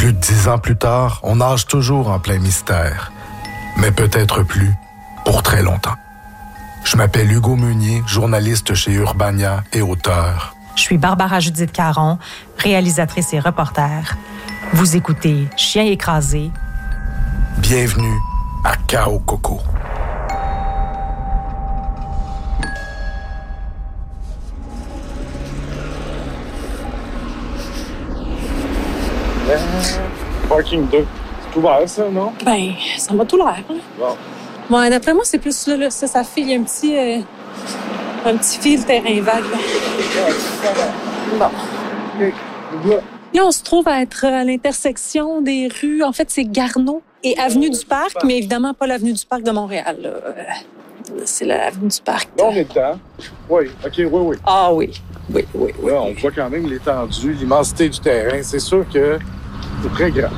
Plus de 10 ans plus tard, on nage toujours en plein mystère. Mais peut-être plus, pour très longtemps. Je m'appelle Hugo Meunier, journaliste chez Urbania et auteur. Je suis Barbara Judith Caron, réalisatrice et reporter. Vous écoutez Chien écrasé. Bienvenue à Cao Coco. Parking 2. C'est ouvert, ça, non? Ben, ça m'a tout l'air. Hein? Bon. Bon, d'après moi, c'est plus là, ça fait, il y a un petit fil terrain vague. Là. Bon. Là, on se trouve à être à l'intersection des rues. En fait, c'est Garneau et Avenue du Parc, mais évidemment pas l'Avenue du Parc de Montréal. Là. C'est l'Avenue du Parc. Là, on est dedans. Oui, OK, oui. Ah oui. Oui. Là, on voit quand même l'étendue, l'immensité du terrain. C'est sûr que c'est très grand.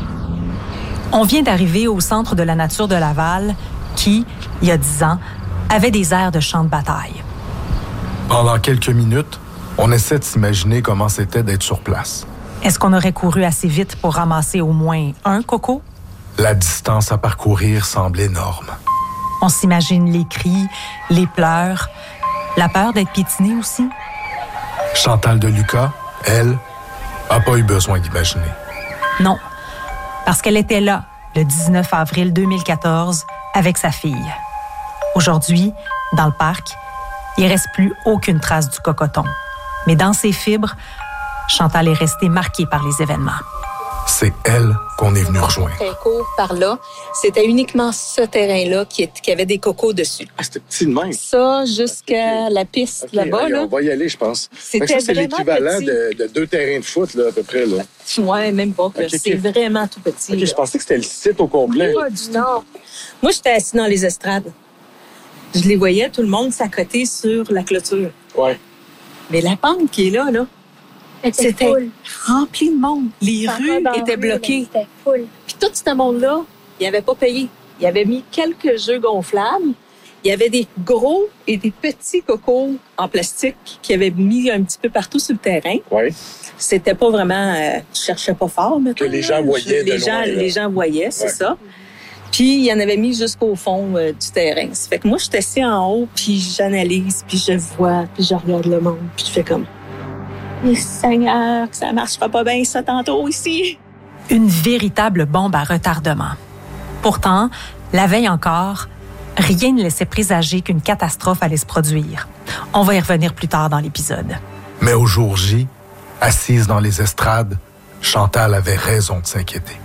On vient d'arriver au Centre de la nature de Laval qui, il y a 10 ans, avait des airs de champ de bataille. Pendant quelques minutes, on essaie de s'imaginer comment c'était d'être sur place. Est-ce qu'on aurait couru assez vite pour ramasser au moins un coco? La distance à parcourir semble énorme. On s'imagine les cris, les pleurs, la peur d'être piétinée aussi. Chantal Deluca, elle, n'a pas eu besoin d'imaginer. Non, parce qu'elle était là, le 19 avril 2014, avec sa fille. Aujourd'hui, dans le parc, il ne reste plus aucune trace du cocoton. Mais dans ses fibres, Chantal est restée marquée par les événements. C'est elle qu'on est venu rejoindre. Très court par là. C'était uniquement ce terrain-là qui avait des cocos dessus. Ah, c'était petit de même. Ça, jusqu'à la piste là-bas. Allez, là. on va y aller, je pense. C'était ça, c'est vraiment l'équivalent petit. de 2 terrains de foot, là, à peu près. Là. Ouais, même pas. C'est vraiment tout petit. OK, je pensais que c'était le site au complet. Pas du tout. Moi, j'étais assis dans les estrades. Je les voyais, tout le monde s'accoter sur la clôture. Ouais. Mais la pente qui est là, c'était rempli de monde. Les rues étaient bloquées. C'était full. Puis tout ce monde-là, il n'avait pas payé. Il avait mis quelques jeux gonflables. Il y avait des gros et des petits cocos en plastique qu'il avait mis un petit peu partout sur le terrain. Ouais. C'était pas vraiment... je cherchais pas fort, mais Que les gens voyaient de loin. Les gens voyaient, c'est ça. Puis, il en avait mis jusqu'au fond du terrain. Ça fait que moi, je suis assis en haut, puis j'analyse, puis je vois, puis je regarde le monde, puis je fais comme... Mais Seigneur, que ça marchera pas bien ça tantôt ici. Une véritable bombe à retardement. Pourtant, la veille encore, rien ne laissait présager qu'une catastrophe allait se produire. On va y revenir plus tard dans l'épisode. Mais au jour J, assise dans les estrades, Chantal avait raison de s'inquiéter.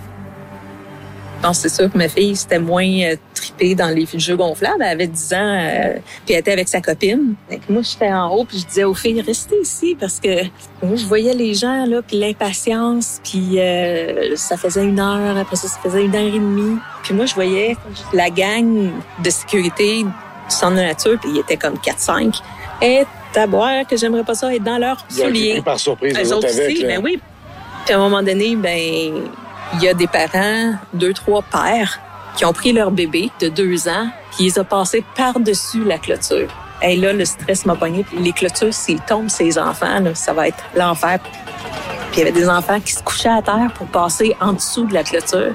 Non, c'est sûr que ma fille, c'était moins tripée dans les jeux gonflables. Elle avait 10 ans, puis elle était avec sa copine. Donc, moi, j'étais en haut, puis je disais aux filles, restez ici, parce que moi, je voyais les gens, là, puis l'impatience, puis ça faisait 1 heure, après ça faisait 1 heure et demie. Puis moi, je voyais la gang de sécurité du Centre de nature, puis il était comme 4-5. Et à boire que j'aimerais pas ça être dans leurs souliers. Ils par surprise, Eux autres avec, aussi, là. ben oui. Puis à un moment donné, il y a des parents, 2-3 pères, qui ont pris leur bébé de 2 ans, qui les a passés par-dessus la clôture. Et là, le stress m'a pogné. Puis les clôtures, s'ils tombent, ces enfants, là, ça va être l'enfer. Puis il y avait des enfants qui se couchaient à terre pour passer en dessous de la clôture.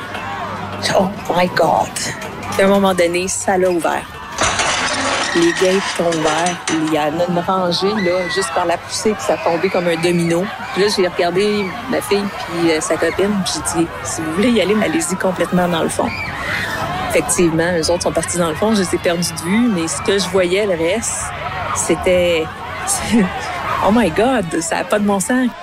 Oh my God! Puis à un moment donné, ça l'a ouvert. Les gates sont ouverts. Il y en a une rangée, là, juste par la poussée, puis ça a tombé comme un domino. Puis là, j'ai regardé ma fille puis sa copine, puis j'ai dit, si vous voulez y aller, allez-y complètement dans le fond. Effectivement, eux autres sont partis dans le fond, je les ai perdus de vue, mais ce que je voyais, le reste, c'était... Oh my God, ça n'a pas de bon sens.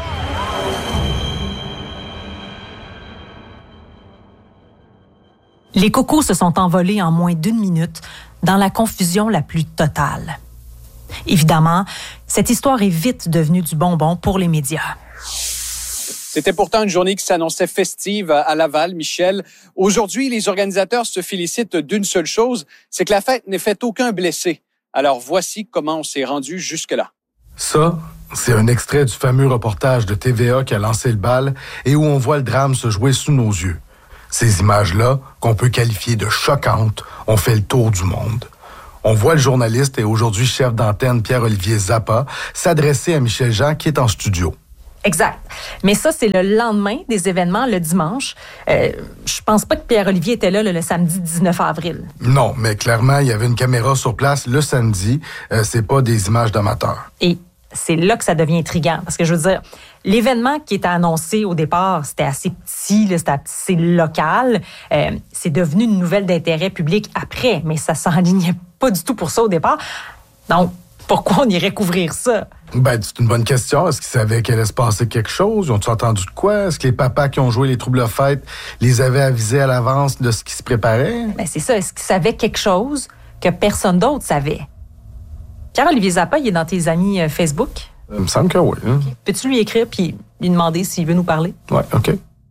Les cocos se sont envolés en moins d'1 minute dans la confusion la plus totale. Évidemment, cette histoire est vite devenue du bonbon pour les médias. C'était pourtant une journée qui s'annonçait festive à Laval, Michel. Aujourd'hui, les organisateurs se félicitent d'une seule chose, c'est que la fête n'ait fait aucun blessé. Alors voici comment on s'est rendu jusque-là. Ça, c'est un extrait du fameux reportage de TVA qui a lancé le bal et où on voit le drame se jouer sous nos yeux. Ces images-là, qu'on peut qualifier de choquantes, ont fait le tour du monde. On voit le journaliste et aujourd'hui chef d'antenne Pierre-Olivier Zappa s'adresser à Michel Jean qui est en studio. Exact. Mais ça, c'est le lendemain des événements, le dimanche. Je pense pas que Pierre-Olivier était là le samedi 19 avril. Non, mais clairement, il y avait une caméra sur place le samedi. C'est pas des images d'amateurs. Et c'est là que ça devient intriguant. Parce que je veux dire, l'événement qui était annoncé au départ, c'était assez petit, là, c'était assez local. C'est devenu une nouvelle d'intérêt public après, mais ça s'enlignait pas du tout pour ça au départ. Donc, pourquoi on irait couvrir ça? Ben, c'est une bonne question. Est-ce qu'ils savaient qu'il allait se passer quelque chose? Ils ont-ils entendu de quoi? Est-ce que les papas qui ont joué les troubles-fêtes les avaient avisés à l'avance de ce qui se préparait? Ben, c'est ça. Est-ce qu'ils savaient quelque chose que personne d'autre savait? Pierre-Olivier Zappa, il est dans tes amis Facebook? Il me semble que oui. Hein? Okay. Peux-tu lui écrire puis lui demander s'il veut nous parler? Oui, OK.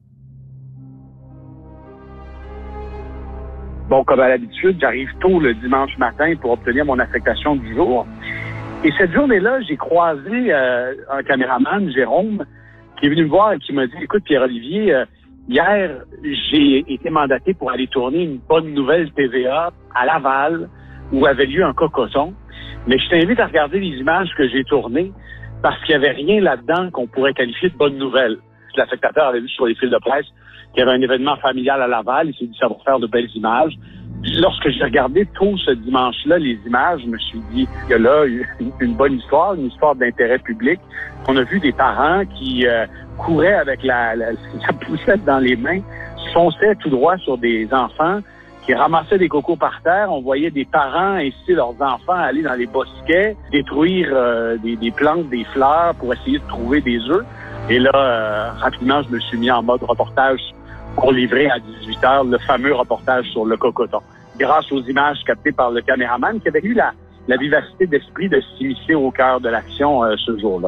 Bon, comme à l'habitude, j'arrive tôt le dimanche matin pour obtenir mon affectation du jour. Et cette journée-là, j'ai croisé un caméraman, Jérôme, qui est venu me voir et qui m'a dit, écoute, Pierre-Olivier, hier, j'ai été mandaté pour aller tourner une bonne nouvelle TVA à Laval, où avait lieu un cocoton. Mais je t'invite à regarder les images que j'ai tournées parce qu'il n'y avait rien là-dedans qu'on pourrait qualifier de bonne nouvelle. L'affectateur avait vu sur les fils de presse qu'il y avait un événement familial à Laval. Il s'est dit, ça va faire de belles images. Lorsque j'ai regardé tôt ce dimanche-là les images, je me suis dit que là, une bonne histoire, une histoire d'intérêt public. On a vu des parents qui couraient avec la poussette dans les mains, fonçaient tout droit sur des enfants qui ramassaient des cocos par terre. On voyait des parents inciter leurs enfants à aller dans les bosquets, détruire des plantes, des fleurs pour essayer de trouver des œufs. Et là, rapidement, je me suis mis en mode reportage pour livrer à 18h le fameux reportage sur le cocoton. Grâce aux images captées par le caméraman qui avait eu la vivacité d'esprit de s'immiscer au cœur de l'action ce jour-là.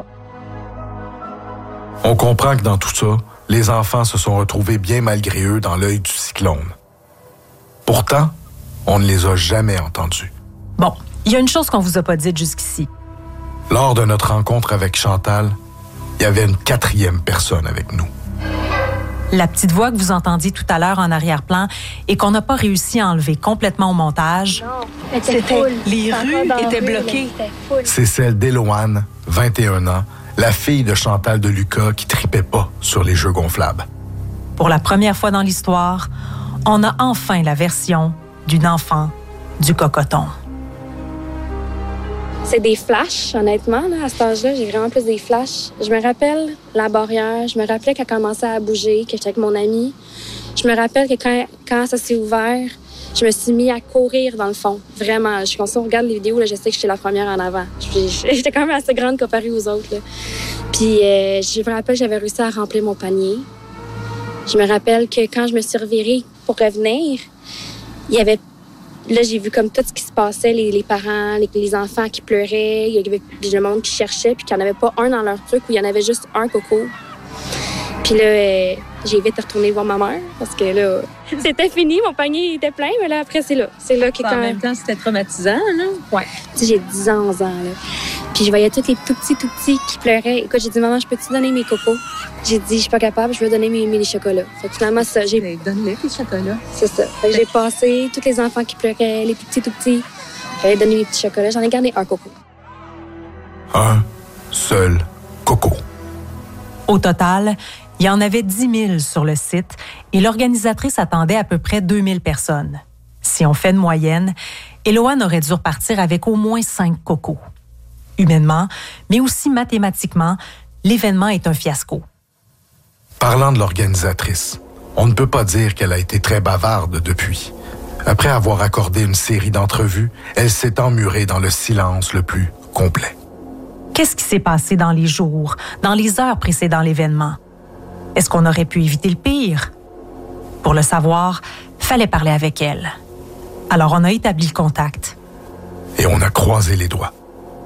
On comprend que dans tout ça, les enfants se sont retrouvés bien malgré eux dans l'œil du cyclone. Pourtant, on ne les a jamais entendus. Bon, il y a une chose qu'on vous a pas dite jusqu'ici. Lors de notre rencontre avec Chantal, il y avait une 4e personne avec nous. La petite voix que vous entendiez tout à l'heure en arrière-plan et qu'on n'a pas réussi à enlever complètement au montage. Non, les rues étaient bloquées. C'est celle d'Éloane, 21 ans, la fille de Chantal de Lucas qui tripait pas sur les jeux gonflables. Pour la première fois dans l'histoire, on a enfin la version d'une enfant du cocoton. C'est des flashs, honnêtement. Là, à cet âge-là, j'ai vraiment plus des flashs. Je me rappelle la barrière. Je me rappelais qu'elle commençait à bouger, que j'étais avec mon ami. Je me rappelle que quand ça s'est ouvert, je me suis mis à courir dans le fond. Vraiment. Quand on regarde les vidéos, là, je sais que j'étais la première en avant. J'étais quand même assez grande comparée aux autres. Là. Puis je me rappelle que j'avais réussi à remplir mon panier. Je me rappelle que quand je me suis revirée pour revenir, il y avait... Là, j'ai vu comme tout ce qui se passait, les parents, les enfants qui pleuraient, il y avait le monde qui cherchait, puis qu'il n'y en avait pas un dans leur truc, où il y en avait juste un coco. Puis là, j'ai vite retourné voir ma mère, parce que là, c'était fini, mon panier était plein, mais là, après, c'est là. C'est là que En même temps, c'était traumatisant, là? Ouais. Tu sais, j'ai 10 ans, 11 ans, là. Puis je voyais tous les tout petits qui pleuraient. Écoute, j'ai dit, maman, je peux-tu donner mes cocos? J'ai dit, je suis pas capable, je veux donner mes chocolats. Fait que finalement, ça, Donne-les, tes chocolats. C'est ça. Fait que j'ai passé tous les enfants qui pleuraient, les tout petits. J'allais donner mes petits chocolats. J'en ai gardé un coco. Un seul coco. Au total, il y en avait 10 000 sur le site et l'organisatrice attendait à peu près 2000 personnes. Si on fait une moyenne, Éloane aurait dû repartir avec au moins 5 cocos. Humainement, mais aussi mathématiquement, l'événement est un fiasco. Parlant de l'organisatrice, on ne peut pas dire qu'elle a été très bavarde depuis. Après avoir accordé une série d'entrevues, elle s'est emmurée dans le silence le plus complet. Qu'est-ce qui s'est passé dans les jours, dans les heures précédant l'événement? Est-ce qu'on aurait pu éviter le pire? Pour le savoir, fallait parler avec elle. Alors on a établi le contact. Et on a croisé les doigts.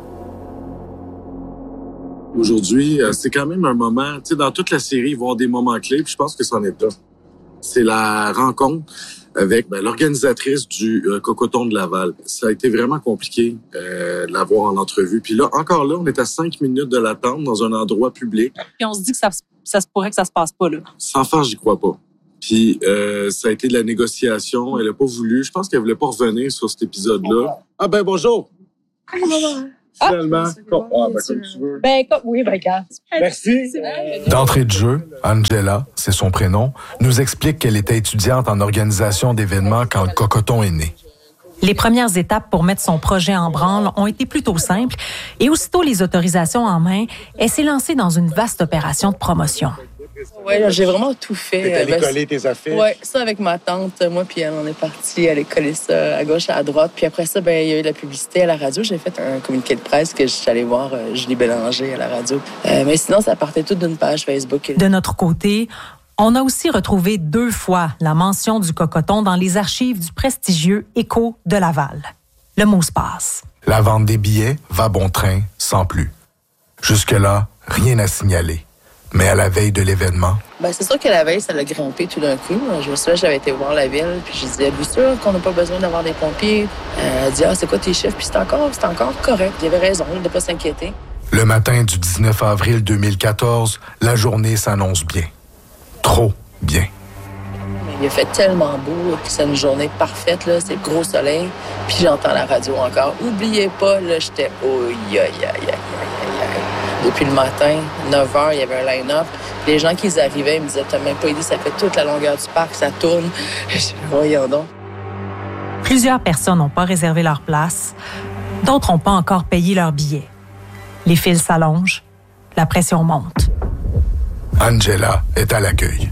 Aujourd'hui, c'est quand même un moment, tu sais, dans toute la série, il va y avoir des moments clés, puis je pense que c'en est un. C'est la rencontre avec l'organisatrice du Cocoton de Laval. Ça a été vraiment compliqué de l'avoir en entrevue. Puis là, encore là, on est à 5 minutes de l'attente dans un endroit public. Puis on se dit que ça se pourrait que ça se passe pas, là. Sans faire, j'y crois pas. Puis ça a été de la négociation. Elle a pas voulu. Je pense qu'elle voulait pas revenir sur cet épisode-là. Ah ben bonjour! Finalement, comme tu veux. Oui, regarde. Merci. D'entrée de jeu, Angela, c'est son prénom, nous explique qu'elle était étudiante en organisation d'événements quand le Cocoton est né. Les premières étapes pour mettre son projet en branle ont été plutôt simples et aussitôt les autorisations en main, elle s'est lancée dans une vaste opération de promotion. Oui, j'ai vraiment tout fait. T'es allé coller tes affiches? Oui, ça avec ma tante. Moi puis elle, on est partis aller coller ça à gauche, à droite. Puis après ça, il y a eu de la publicité à la radio. J'ai fait un communiqué de presse que je suis allée voir Julie Bélanger à la radio. Mais sinon, ça partait tout d'une page Facebook. De notre côté, on a aussi retrouvé 2 fois la mention du Cocoton dans les archives du prestigieux Écho de Laval. Le mot se passe. La vente des billets va bon train, sans plus. Jusque-là, rien à signaler. Mais à la veille de l'événement... C'est sûr que la veille, ça l'a grimpé tout d'un coup. Je me souviens, j'avais été voir la ville, puis je disais, êtes-vous sûr qu'on n'a pas besoin d'avoir des pompiers? Elle dit, c'est quoi tes chiffres? Puis c'est encore correct. Il avait raison de ne pas s'inquiéter. Le matin du 19 avril 2014, la journée s'annonce bien. Trop bien. Il a fait tellement beau, c'est une journée parfaite, là, c'est le gros soleil. Puis j'entends la radio encore. Oubliez pas, là, j'étais Depuis le matin, 9h, il y avait un line-up. Les gens qui arrivaient, ils me disaient, t'as même pas idée, ça fait toute la longueur du parc, ça tourne. Je dis, voyons donc. Plusieurs personnes n'ont pas réservé leur place. D'autres n'ont pas encore payé leur billet. Les files s'allongent. La pression monte. Angela est à l'accueil.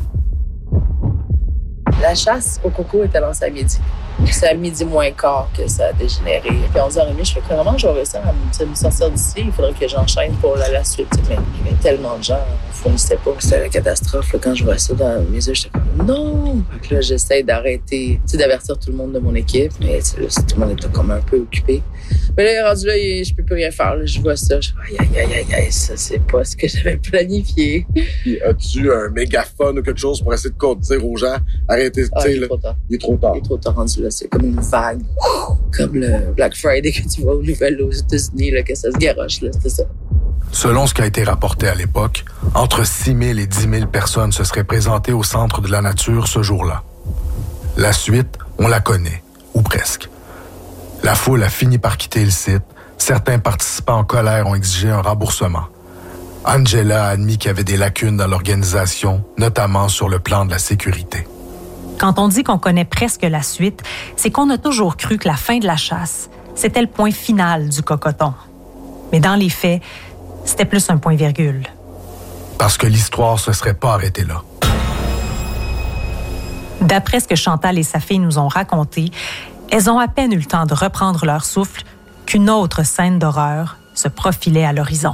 La chasse au coco était lancée à midi. C'est à midi moins quart que ça a dégénéré. Puis à 11h30, je fais comment j'aurais ça à me sortir d'ici? Il faudrait que j'enchaîne pour la suite. Mais il y avait tellement de gens, on ne fournissait pas. C'était la catastrophe. Là, quand je vois ça dans mes yeux, j'étais comme non! Puis là, j'essaie d'arrêter, d'avertir tout le monde de mon équipe. Mais là, tout le monde était comme un peu occupé. Mais là, rendu là, je peux plus rien faire. Là, je vois ça. Je fais aïe, ça, c'est pas ce que j'avais planifié. Puis as-tu un mégaphone ou quelque chose pour essayer de dire aux gens, arrêtez, il est trop tard. Il est trop tard. Il est trop tard rendu là. C'est comme une vague. Comme le Black Friday que tu vois aux nouvelles aux États-Unis, là, que ça se garoche, là. C'était ça. Selon ce qui a été rapporté à l'époque, entre 6 000 et 10 000 personnes se seraient présentées au Centre de la Nature ce jour-là. La suite, on la connaît, ou presque. La foule a fini par quitter le site. Certains participants en colère ont exigé un remboursement. Angela a admis qu'il y avait des lacunes dans l'organisation, notamment sur le plan de la sécurité. Quand on dit qu'on connaît presque la suite, c'est qu'on a toujours cru que la fin de la chasse, c'était le point final du Cocoton. Mais dans les faits, c'était plus un point-virgule. Parce que l'histoire se serait pas arrêtée là. D'après ce que Chantal et sa fille nous ont raconté, elles ont à peine eu le temps de reprendre leur souffle qu'une autre scène d'horreur se profilait à l'horizon.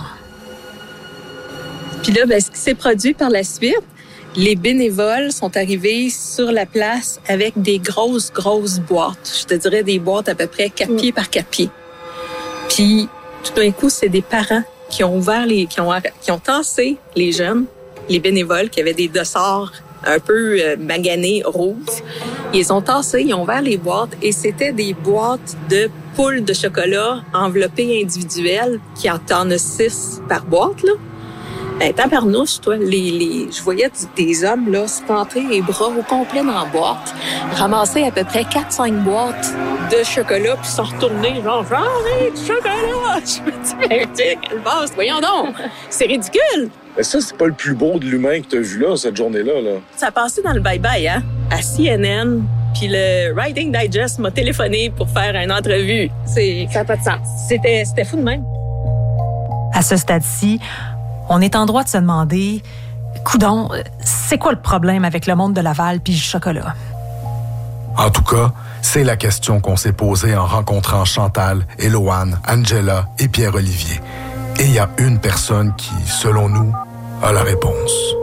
Puis là, ce qui s'est produit par la suite, les bénévoles sont arrivés sur la place avec des grosses boîtes. Je te dirais des boîtes à peu près 4 pieds par 4 pieds. Puis, tout d'un coup, c'est des parents qui ont qui ont tassé les jeunes, les bénévoles qui avaient des dossards un peu maganés, rouges. Ils ont tassé, ils ont ouvert les boîtes et c'était des boîtes de poules de chocolat enveloppées individuelles qui en a 6 par boîte, là. Tabarnouche, toi, je voyais des hommes là se planter les bras au complet dans la boîte, ramasser à peu près 4-5 boîtes de chocolat, puis s'en retourner, genre, j'en ai du chocolat! Je me dis, mais quelle base, voyons donc! C'est ridicule! Mais ça, c'est pas le plus beau de l'humain que t'as vu là, cette journée-là, là. Ça a passé dans le bye-bye, hein? À CNN, puis le Writing Digest m'a téléphoné pour faire une entrevue. Ça n'a pas de sens. C'était fou de même. À ce stade-ci, on est en droit de se demander, coudonc, c'est quoi le problème avec le monde de Laval puis le chocolat? En tout cas, c'est la question qu'on s'est posée en rencontrant Chantal, Éloane, Angela et Pierre-Olivier. Et il y a une personne qui, selon nous, a la réponse.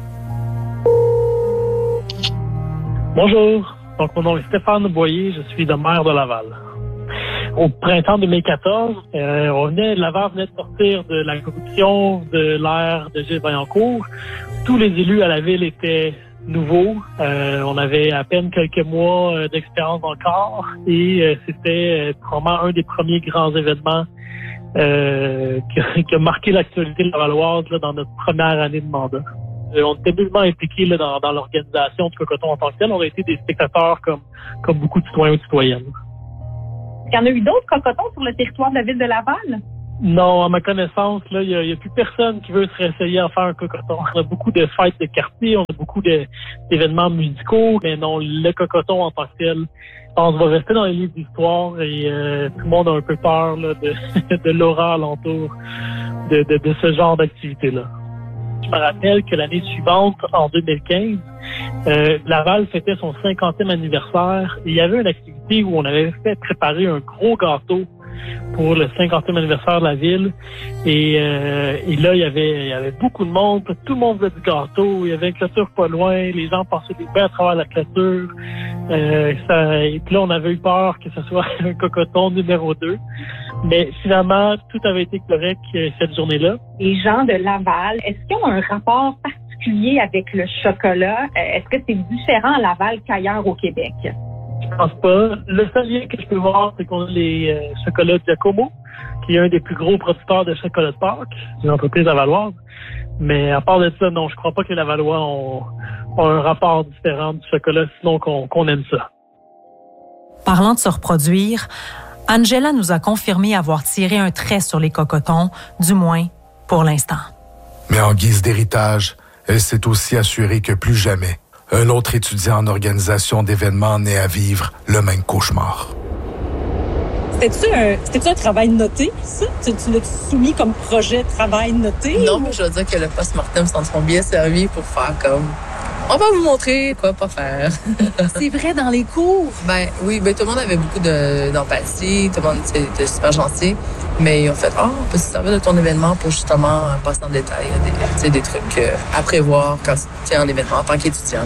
Bonjour. Donc, mon nom est Stéphane Boyer, je suis le maire de Laval. Au printemps 2014, Laval venait de sortir de la corruption de l'ère de Gilles Vaillancourt. Tous les élus à la ville étaient nouveaux. On avait à peine quelques mois d'expérience encore et c'était probablement un des premiers grands événements qui a marqué l'actualité lavalloise là, dans notre première année de mandat. On était nullement impliqués là, dans l'organisation du Cocoton en tant que tel. On a été des spectateurs comme beaucoup de citoyens et de citoyennes. Il y en a eu d'autres cocotons sur le territoire de la ville de Laval? Non, à ma connaissance, là, il y a plus personne qui veut se réessayer à faire un cocoton. On a beaucoup de fêtes de quartier, on a beaucoup d'événements musicaux, mais non, le cocoton en tant que tel, on va rester dans les livres d'histoire et tout le monde a un peu peur là, de l'aura alentour de ce genre d'activité-là. Je me rappelle que l'année suivante, en 2015, Laval fêtait son 50e anniversaire et il y avait une activité où on avait fait préparer un gros gâteau pour le 50e anniversaire de la ville. Et là, il y avait beaucoup de monde. Tout le monde voulait du gâteau. Il y avait une clôture pas loin. Les gens passaient des bains à travers la clôture. Et puis là, on avait eu peur que ce soit un cocoton numéro 2. Mais finalement, tout avait été correct cette journée-là. Les gens de Laval, est-ce qu'ils ont un rapport particulier avec le chocolat? Est-ce que c'est différent à Laval qu'ailleurs au Québec? Je pense pas. Le seul lien que je peux voir, c'est qu'on a les chocolats Giacomo, qui est un des plus gros producteurs de chocolat de Pâques, une entreprise lavalloise. Mais à part de ça, non, je crois pas que les Lavallois ont un rapport différent du chocolat, sinon qu'on aime ça. Parlant de se reproduire, Angela nous a confirmé avoir tiré un trait sur les cocotons, du moins pour l'instant. Mais en guise d'héritage, elle s'est aussi assurée que plus jamais, un autre étudiant en organisation d'événements n'ait à vivre le même cauchemar. C'était-tu un travail noté, ça? Tu l'as soumis comme projet de travail noté? Non, mais je veux dire que le post-mortem s'en sont bien servis pour faire comme... On va vous montrer quoi pas faire. C'est vrai, dans les cours? Ben oui, tout le monde avait beaucoup d'empathie, tout le monde était super gentil, mais ils ont fait on peut se servir de ton événement pour justement passer en détail des trucs à prévoir quand tu es en événement en tant qu'étudiant.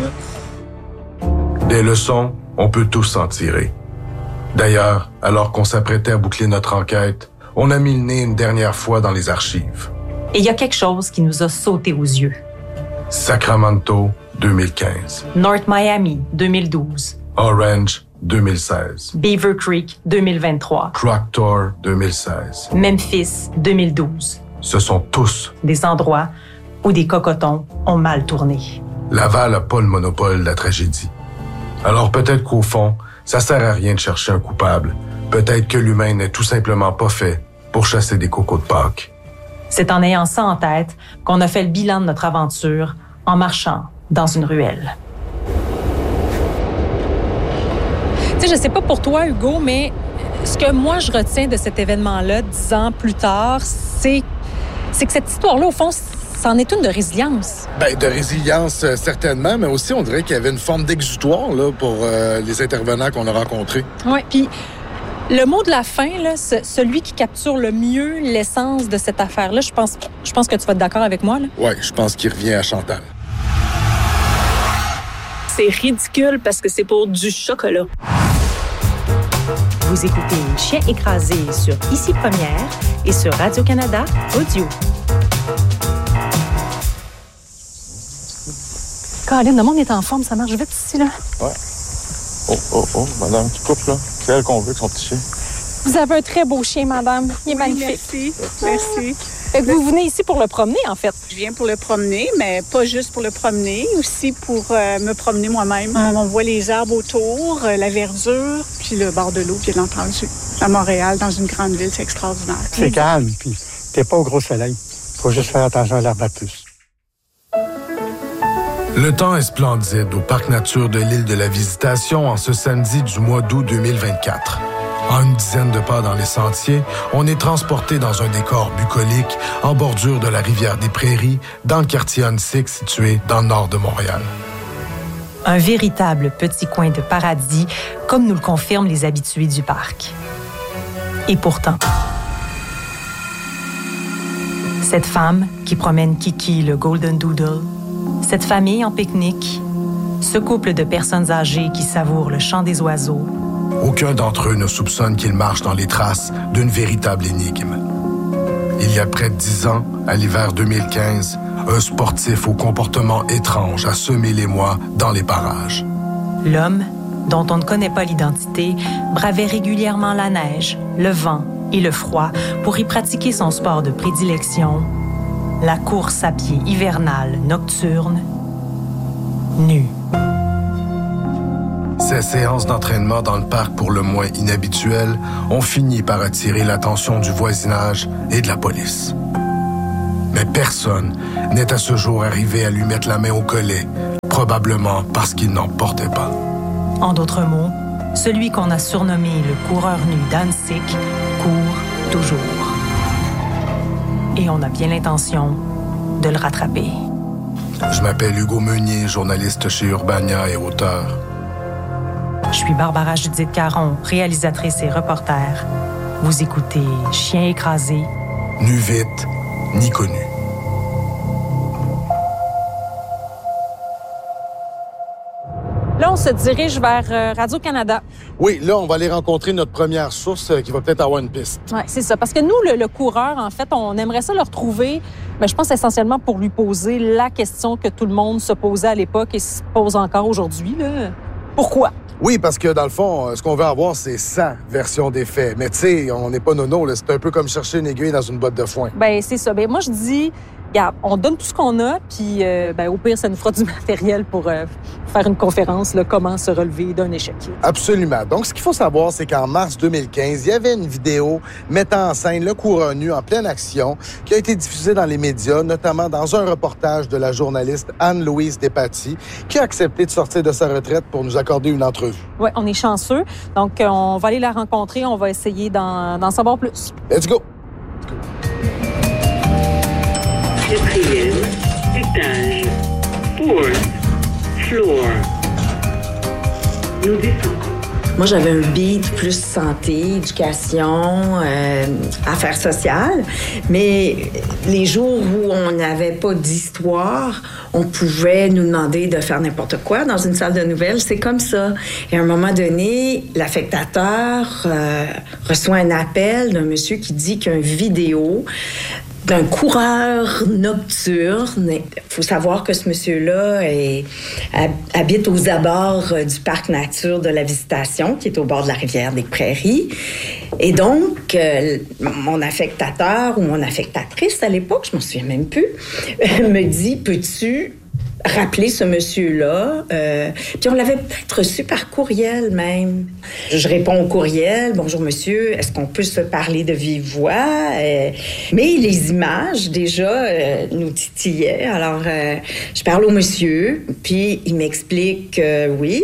Des leçons, on peut tous s'en tirer. D'ailleurs, alors qu'on s'apprêtait à boucler notre enquête, on a mis le nez une dernière fois dans les archives. Et il y a quelque chose qui nous a sauté aux yeux. Sacramento, 2015. North Miami, 2012. Orange, 2016. Beaver Creek, 2023. Proctor, 2016. Memphis, 2012. Ce sont tous des endroits où des cocotons ont mal tourné. Laval n'a pas le monopole de la tragédie. Alors peut-être qu'au fond, ça sert à rien de chercher un coupable. Peut-être que l'humain n'est tout simplement pas fait pour chasser des cocos de Pâques. C'est en ayant ça en tête qu'on a fait le bilan de notre aventure en marchant dans une ruelle. Tu sais, je sais pas pour toi, Hugo, mais ce que moi je retiens de cet événement-là, 10 ans plus tard, c'est que cette histoire-là, au fond, c'en est une de résilience. Bien, de résilience, certainement, mais aussi, on dirait qu'il y avait une forme d'exutoire là, pour les intervenants qu'on a rencontrés. Oui, puis le mot de la fin, là, celui qui capture le mieux l'essence de cette affaire-là, je pense que tu vas être d'accord avec moi. Oui, je pense qu'il revient à Chantal. C'est ridicule parce que c'est pour du chocolat. Vous écoutez Chien écrasé sur Ici Première et sur Radio-Canada Audio. Caroline, le monde est en forme, ça marche vite ici, là. Ouais. Oh, madame, tu coupes, là. C'est elle qu'on veut, son petit chien. Vous avez un très beau chien, madame. Il est magnifique. Merci. Fait que vous venez ici pour le promener, en fait. Je viens pour le promener, mais pas juste pour le promener, aussi pour me promener moi-même. On voit les arbres autour, la verdure, puis le bord de l'eau, bien entendu. À Montréal, dans une grande ville, c'est extraordinaire. C'est calme, puis t'es pas au gros soleil. Faut juste faire attention à l'herbe à puce. Le temps est splendide au Parc Nature de l'île de la Visitation en ce samedi du mois d'août 2024. En une dizaine de pas dans les sentiers, on est transporté dans un décor bucolique en bordure de la rivière des Prairies, dans le quartier Huntsic situé dans le nord de Montréal. Un véritable petit coin de paradis, comme nous le confirment les habitués du parc. Et pourtant, cette femme qui promène Kiki le Golden Doodle, cette famille en pique-nique, ce couple de personnes âgées qui savourent le chant des oiseaux, aucun d'entre eux ne soupçonne qu'ils marchent dans les traces d'une véritable énigme. Il y a près de 10 ans, à l'hiver 2015, un sportif au comportement étrange a semé l'émoi dans les parages. L'homme, dont on ne connaît pas l'identité, bravait régulièrement la neige, le vent et le froid pour y pratiquer son sport de prédilection, la course à pied hivernale nocturne, nue. Après séance d'entraînement dans le parc pour le moins inhabituelle, on finit par attirer l'attention du voisinage et de la police. Mais personne n'est à ce jour arrivé à lui mettre la main au collet, probablement parce qu'il n'en portait pas. En d'autres mots, celui qu'on a surnommé le coureur nu d'Annecy court toujours. Et on a bien l'intention de le rattraper. Je m'appelle Hugo Meunier, journaliste chez Urbania et auteur. Je suis Barbara Judith Caron, réalisatrice et reporter. Vous écoutez Chien écrasé. Nu vite, ni connu. Là, on se dirige vers Radio-Canada. Oui, là, on va aller rencontrer notre première source qui va peut-être avoir une piste. Oui, c'est ça. Parce que nous, le coureur, en fait, on aimerait ça le retrouver, mais je pense essentiellement pour lui poser la question que tout le monde se posait à l'époque et se pose encore aujourd'hui. Là. Pourquoi? Oui, parce que dans le fond, ce qu'on veut avoir, c'est 100 versions des faits. Mais tu sais, on n'est pas nono, là. C'est un peu comme chercher une aiguille dans une botte de foin. Ben c'est ça. Ben moi, je dis, regarde, on donne tout ce qu'on a, puis au pire, ça nous fera du matériel pour faire une conférence, là, comment se relever d'un échec. Absolument. Donc, ce qu'il faut savoir, c'est qu'en mars 2015, il y avait une vidéo mettant en scène le coureur nu en pleine action qui a été diffusée dans les médias, notamment dans un reportage de la journaliste Anne-Louise Despatie, qui a accepté de sortir de sa retraite pour nous accorder une entrevue. Oui, on est chanceux. Donc, on va aller la rencontrer. On va essayer d'en savoir plus. Let's go! 4e étage, 4th floor. Nous descendons. Moi, j'avais un beat plus santé, éducation, affaires sociales. Mais les jours où on n'avait pas d'histoire, on pouvait nous demander de faire n'importe quoi dans une salle de nouvelles. C'est comme ça. Et à un moment donné, l'affectateur reçoit un appel d'un monsieur qui dit qu'il y a une vidéo d'un coureur nocturne. Il faut savoir que ce monsieur-là habite aux abords du parc nature de la Visitation, qui est au bord de la rivière des Prairies. Et donc, mon affectateur ou mon affectatrice à l'époque, je m'en souviens même plus, me dit, peux-tu rappeler ce monsieur-là? Puis on l'avait peut-être reçu par courriel même. Je réponds au courriel. Bonjour monsieur, est-ce qu'on peut se parler de vive voix? Mais les images déjà nous titillaient. Alors je parle au monsieur, puis il m'explique que oui,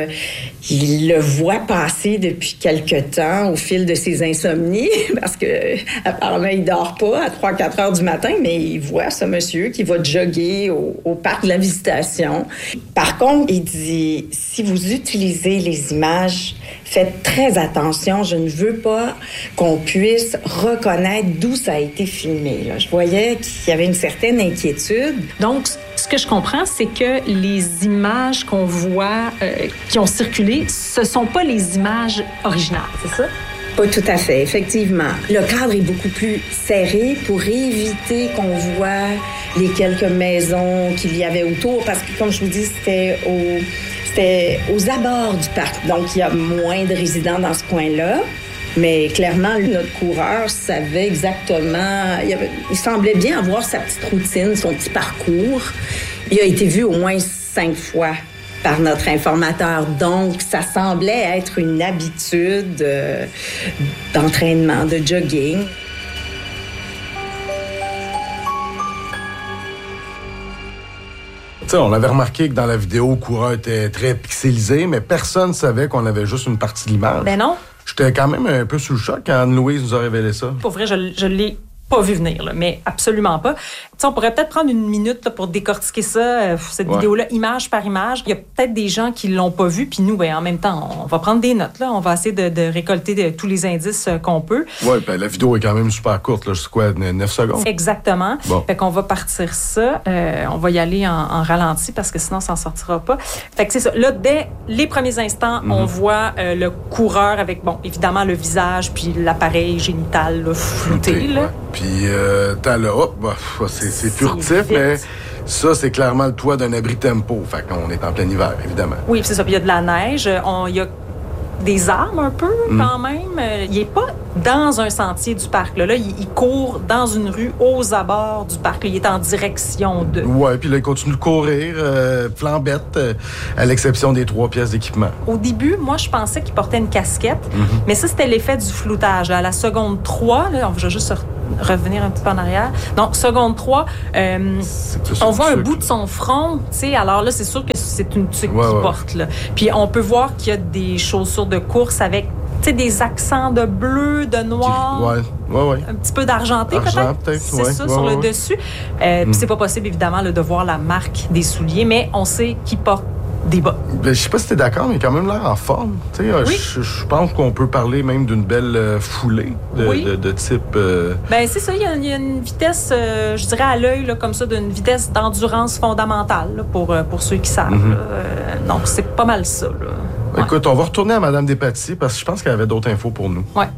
il le voit passer depuis quelque temps au fil de ses insomnies, parce que apparemment il dort pas à 3-4 heures du matin, mais il voit ce monsieur qui va jogger au parc de la Visitation. Par contre, il dit, si vous utilisez les images, faites très attention. Je ne veux pas qu'on puisse reconnaître d'où ça a été filmé. Là. Je voyais qu'il y avait une certaine inquiétude. Donc, ce que je comprends, c'est que les images qu'on voit, qui ont circulé, ce sont pas les images originales, c'est ça? Pas tout à fait, effectivement. Le cadre est beaucoup plus serré pour éviter qu'on voit les quelques maisons qu'il y avait autour, parce que, comme je vous dis, c'était aux abords du parc. Donc, il y a moins de résidents dans ce coin-là. Mais clairement, notre coureur savait exactement... Il semblait bien avoir sa petite routine, son petit parcours. Il a été vu au moins 5 fois par notre informateur. Donc, ça semblait être une habitude d'entraînement, de jogging. T'sais, on avait remarqué que dans la vidéo, le coureur était très pixelisé, mais personne ne savait qu'on avait juste une partie de l'image. Ben non. J'étais quand même un peu sous le choc quand Anne-Louise nous a révélé ça. Pour vrai, je l'ai pas vu venir, là, mais absolument pas. T'sais, on pourrait peut-être prendre une minute là, pour décortiquer ça, cette vidéo-là, image par image. Il y a peut-être des gens qui l'ont pas vu, puis nous, ben, en même temps, on va prendre des notes. Là. On va essayer de récolter tous les indices qu'on peut. Oui, ben, la vidéo est quand même super courte, là, c'est quoi, 9 secondes? Exactement. Bon. Fait qu'on va partir ça. On va y aller en ralenti parce que sinon, ça s'en sortira pas. Fait que c'est ça. Là, dès les premiers instants, on voit le coureur avec, bon, évidemment, le visage puis l'appareil génital là, flouté. Là. Ouais. Puis, t'as là, hop, bah, c'est furtif, mais ça, c'est clairement le toit d'un abri tempo. Fait qu'on est en plein hiver, évidemment. Oui, c'est ça. Puis il y a de la neige. Il y a des armes un peu quand même. Il n'est pas dans un sentier du parc. Là, il court dans une rue aux abords du parc. Il est en direction de... Ouais, puis là, il continue de courir, flambette, à l'exception des 3 pièces d'équipement. Au début, moi, je pensais qu'il portait une casquette, mais ça, c'était l'effet du floutage. À la seconde 3, là, on va juste revenir un petit peu en arrière. Donc, seconde 3, on voit un bout de son front, tu sais. Alors là, c'est sûr que c'est une tuque qu'il porte, là. Puis on peut voir qu'il y a des chaussures de course avec, tu sais, des accents de bleu, de noir. Un petit peu d'argenté, peut-être. C'est ça, sur le dessus. Puis c'est pas possible, évidemment, là, de voir la marque des souliers, mais on sait qu'il porte des bas. Je sais pas si t'es d'accord, mais il a quand même l'air en forme. Oui. Je pense qu'on peut parler même d'une belle foulée de type... Ben c'est ça, il y a une vitesse, je dirais à l'œil, là, comme ça, d'une vitesse d'endurance fondamentale là, pour ceux qui savent. Donc, c'est pas mal ça. Là. Écoute, on va retourner à Mme Despatie parce que je pense qu'elle avait d'autres infos pour nous. Ouais.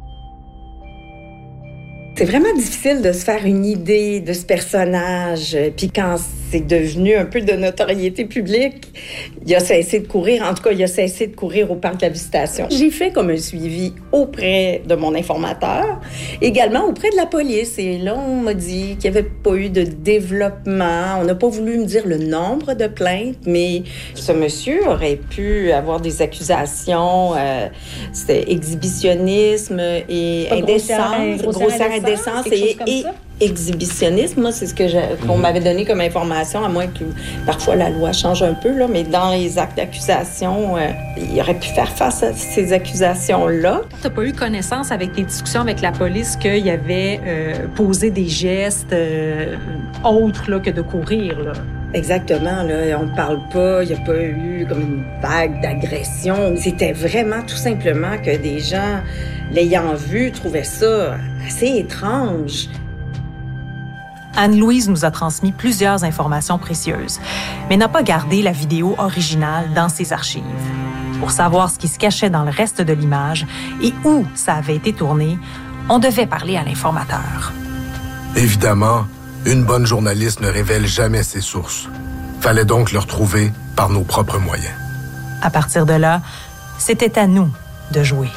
C'est vraiment difficile de se faire une idée de ce personnage. Puis quand c'est devenu un peu de notoriété publique, il a cessé de courir. En tout cas, il a cessé de courir au parc de la Visitation. J'ai fait comme un suivi auprès de mon informateur, également auprès de la police. Et là, on m'a dit qu'il n'y avait pas eu de développement. On n'a pas voulu me dire le nombre de plaintes, mais ce monsieur aurait pu avoir des accusations. C'était exhibitionnisme et indécence, grossière indécence et exhibitionnisme. Moi, c'est ce que qu'on m'avait donné comme information, à moins que parfois la loi change un peu, là, mais dans les actes d'accusation, il aurait pu faire face à ces accusations-là. Tu n'as pas eu connaissance avec tes discussions avec la police qu'il y avait posé des gestes autres là, que de courir, là? Exactement, là, on ne parle pas, il n'y a pas eu comme une vague d'agression. C'était vraiment tout simplement que des gens, l'ayant vu, trouvaient ça assez étrange. Anne-Louise nous a transmis plusieurs informations précieuses, mais n'a pas gardé la vidéo originale dans ses archives. Pour savoir ce qui se cachait dans le reste de l'image et où ça avait été tourné, on devait parler à l'informateur. Évidemment, une bonne journaliste ne révèle jamais ses sources. Fallait donc le retrouver par nos propres moyens. À partir de là, c'était à nous de jouer.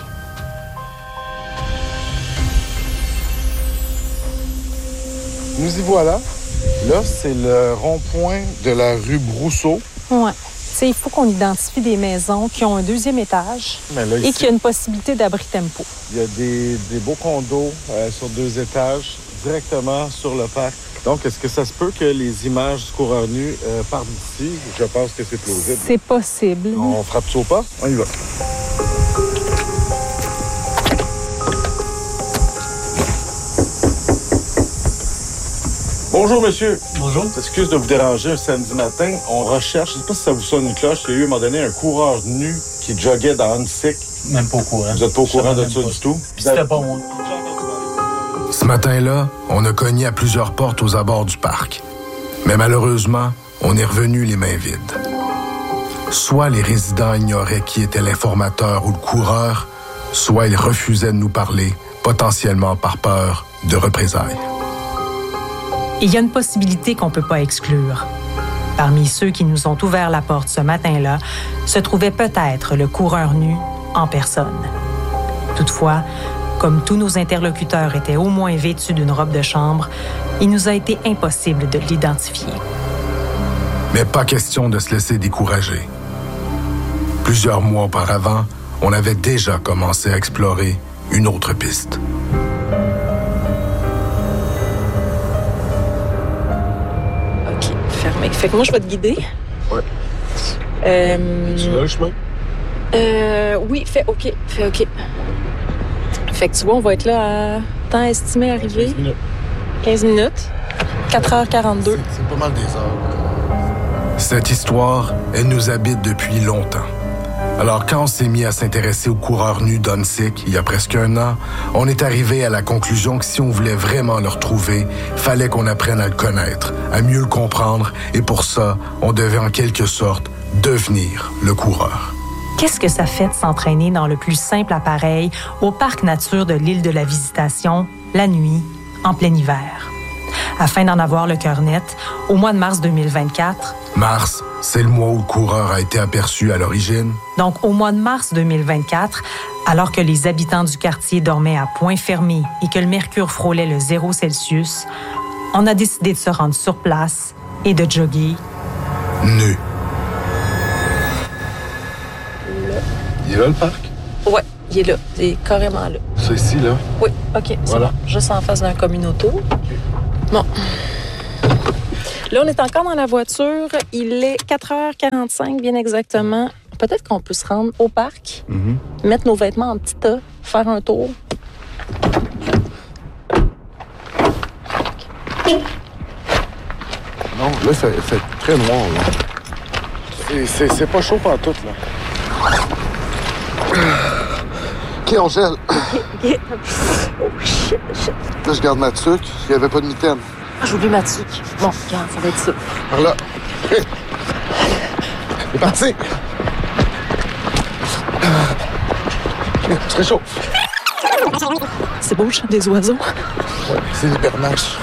Nous y voilà. Là, c'est le rond-point de la rue Brousseau. Ouais. T'sais, il faut qu'on identifie des maisons qui ont un 2e étage et qui a une possibilité d'abri tempo. Il y a des beaux condos sur 2 étages directement sur le parc. Donc, est-ce que ça se peut que les images du coureur nu partent d'ici? Je pense que c'est plausible. C'est possible. On frappe ça au pas? On y va. Bonjour, monsieur. Bonjour. Excuse de vous déranger un samedi matin. On recherche, je ne sais pas si ça vous sonne une cloche, il y a eu, à un moment donné, un coureur nu qui joguait dans Huntsic. Même pas au courant. Vous n'êtes pas au courant de ça du tout? C'était pas moi. Ce matin-là, on a cogné à plusieurs portes aux abords du parc. Mais malheureusement, on est revenu les mains vides. Soit les résidents ignoraient qui était l'informateur ou le coureur, soit ils refusaient de nous parler, potentiellement par peur de représailles. Il y a une possibilité qu'on ne peut pas exclure. Parmi ceux qui nous ont ouvert la porte ce matin-là, se trouvait peut-être le coureur nu en personne. Toutefois, comme tous nos interlocuteurs étaient au moins vêtus d'une robe de chambre, il nous a été impossible de l'identifier. Mais pas question de se laisser décourager. Plusieurs mois auparavant, on avait déjà commencé à explorer une autre piste. Fait que moi, je vais te guider. Ouais. Tu vas le chemin? Oui, fais OK. Fait que tu vois, on va être là à temps estimé arrivé. 15 minutes. 15 minutes. 4h42. C'est pas mal des heures. Cette histoire, elle nous habite depuis longtemps. Alors, quand on s'est mis à s'intéresser au coureur nu d'Huntsic, il y a presque 1 an, on est arrivé à la conclusion que si on voulait vraiment le retrouver, fallait qu'on apprenne à le connaître, à mieux le comprendre, et pour ça, on devait en quelque sorte devenir le coureur. Qu'est-ce que ça fait de s'entraîner dans le plus simple appareil au parc nature de l'île de la Visitation, la nuit, en plein hiver? Afin d'en avoir le cœur net, au mois de mars 2024... Mars, C'est le mois où le coureur a été aperçu à l'origine. Donc, au mois de mars 2024, alors que les habitants du quartier dormaient à point fermé et que le mercure frôlait le 0 Celsius, on a décidé de se rendre sur place et de jogger nu. Il est là, le parc? Ouais, il est là. Il est carrément là. C'est ici, là? Oui, OK. Voilà. Bon. Juste en face d'un communauto. Bon. Là, on est encore dans la voiture. Il est 4h45, bien exactement. Peut-être qu'on peut se rendre au parc, mettre nos vêtements en petit tas, faire un tour. Non, là, ça fait très noir, là. C'est pas chaud pantoute, là. OK, on gèle. Oh, shit. Là, je garde ma tuque. Il n'y avait pas de mitaine. J'ai oublié ma tuque. Bon, regarde, ça va être ça. Par là. C'est parti. Je réchauffe. C'est beau le chant des oiseaux. Ouais, c'est l'hibernage.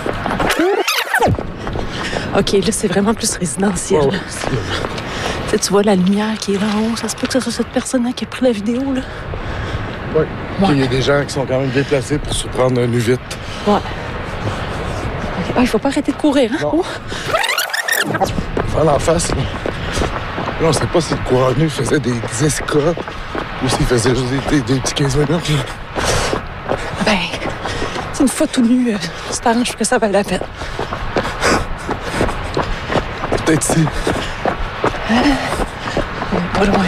OK, là, c'est vraiment plus résidentiel. Ouais. Tu sais, tu vois la lumière qui est là en haut. Ça se peut que ce soit cette personne-là qui a pris la vidéo, là. Oui. Il y a des gens qui sont quand même bien placés pour se prendre nu vite. Ouais. Ah, il faut pas arrêter de courir, hein? Non. Faire l'en face, là. Là, on sait pas si le coureur nu faisait des escorts ou s'il faisait juste des petits 15 minutes, là. Ben, c'est une fois tout nu, tu t'arranges que ça vaut la peine. Peut-être ici. On est pas loin.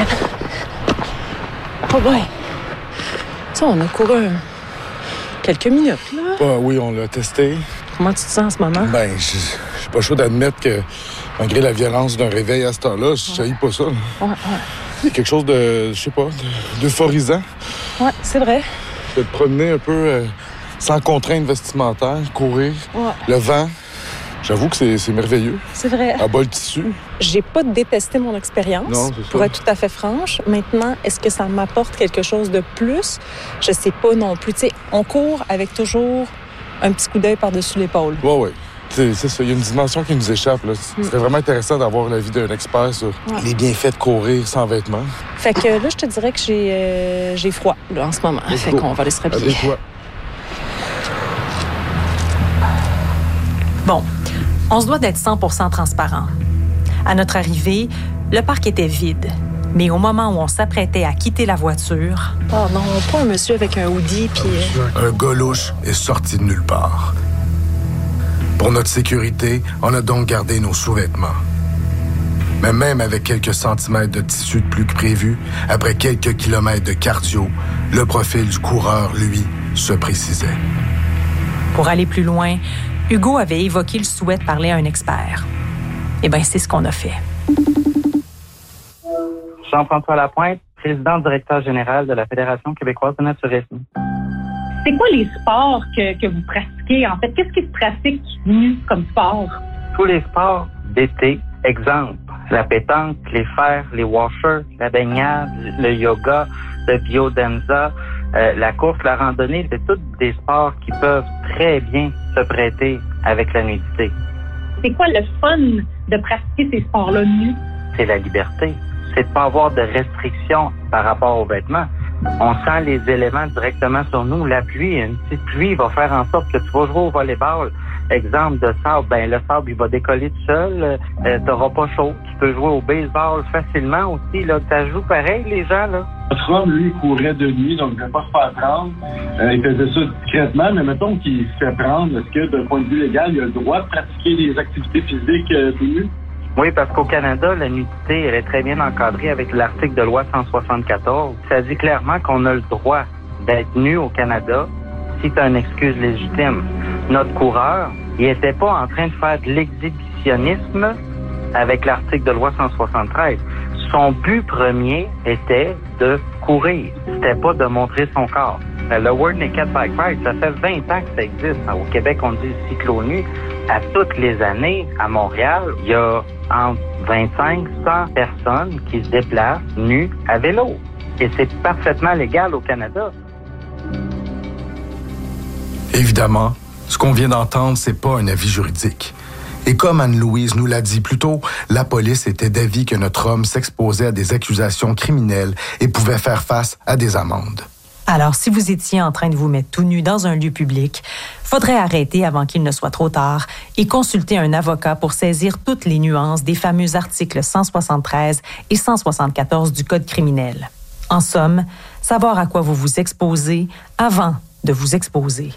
Oh boy. Ça, on a couru quelques minutes, là. Ah, oui, on l'a testé. Comment tu te sens en ce moment? Ben, j'ai pas chaud d'admettre que, malgré la violence d'un réveil à cette heure-là, je saillis pas ça. Là. Ouais. Il y a quelque chose de, je sais pas, d'euphorisant. Ouais, c'est vrai. De te promener un peu sans contrainte vestimentaire, courir, le vent. J'avoue que c'est merveilleux. C'est vrai. À bas le tissu. J'ai pas détesté mon expérience, non, c'est ça. pour être tout à fait franche. Maintenant, est-ce que ça m'apporte quelque chose de plus? Je sais pas non plus. Tu sais, on court avec toujours un petit coup d'œil par-dessus l'épaule. Oui. C'est ça. Il y a une dimension qui nous échappe. Là. C'est vraiment intéressant d'avoir l'avis d'un expert sur les bienfaits de courir sans vêtements. Fait que là, je te dirais que j'ai froid là, en ce moment. Fait qu'on va aller se rhabiller. Bon, on se doit d'être 100% transparent. À notre arrivée, le parc était vide. Mais au moment où on s'apprêtait à quitter la voiture... Oh non, pas un monsieur avec un hoodie puis... Un gars louche est sorti de nulle part. Pour notre sécurité, on a donc gardé nos sous-vêtements. Mais même avec quelques centimètres de tissu de plus que prévu, après quelques kilomètres de cardio, le profil du coureur, lui, se précisait. Pour aller plus loin, Hugo avait évoqué le souhait de parler à un expert. Eh bien, c'est ce qu'on a fait. Jean-François Lapointe, président directeur général de la Fédération québécoise de naturisme. C'est quoi les sports que vous pratiquez? En fait, qu'est-ce qui se pratique nu comme sport? Tous les sports d'été, exemple, la pétanque, les fers, les washers, la baignade, le yoga, le biodanza, la course, la randonnée, c'est tous des sports qui peuvent très bien se prêter avec la nudité. C'est quoi le fun de pratiquer ces sports-là nus? C'est la liberté. C'est de ne pas avoir de restrictions par rapport aux vêtements. On sent les éléments directement sur nous. La pluie, une petite pluie va faire en sorte que tu vas jouer au volleyball. Exemple de sable, ben le sable, il va décoller tout seul. T'auras pas chaud. Tu peux jouer au baseball facilement aussi. Là, ça joue pareil, les gens, là. Notre homme, lui, courait de nuit, donc il ne devait pas se faire prendre. Il faisait ça discrètement, mais mettons qu'il se fait prendre, est-ce que, d'un point de vue légal, il a le droit de pratiquer des activités physiques tout nu? Oui, parce qu'au Canada, la nudité, elle est très bien encadrée avec l'article de loi 174. Ça dit clairement qu'on a le droit d'être nu au Canada si tu as une excuse légitime. Notre coureur, il était pas en train de faire de l'exhibitionnisme avec l'article de loi 173. Son but premier était de courir. C'était pas de montrer son corps. Le World Naked Bike Ride, ça fait 20 ans que ça existe. Au Québec, on dit cyclo-nu. À toutes les années, à Montréal, il y a entre 25 et 100 personnes qui se déplacent nues à vélo. Et c'est parfaitement légal au Canada. Évidemment, ce qu'on vient d'entendre, c'est pas un avis juridique. Et comme Anne-Louise nous l'a dit plus tôt, la police était d'avis que notre homme s'exposait à des accusations criminelles et pouvait faire face à des amendes. Alors, si vous étiez en train de vous mettre tout nu dans un lieu public, faudrait arrêter avant qu'il ne soit trop tard et consulter un avocat pour saisir toutes les nuances des fameux articles 173 et 174 du Code criminel. En somme, savoir à quoi vous vous exposez avant de vous exposer.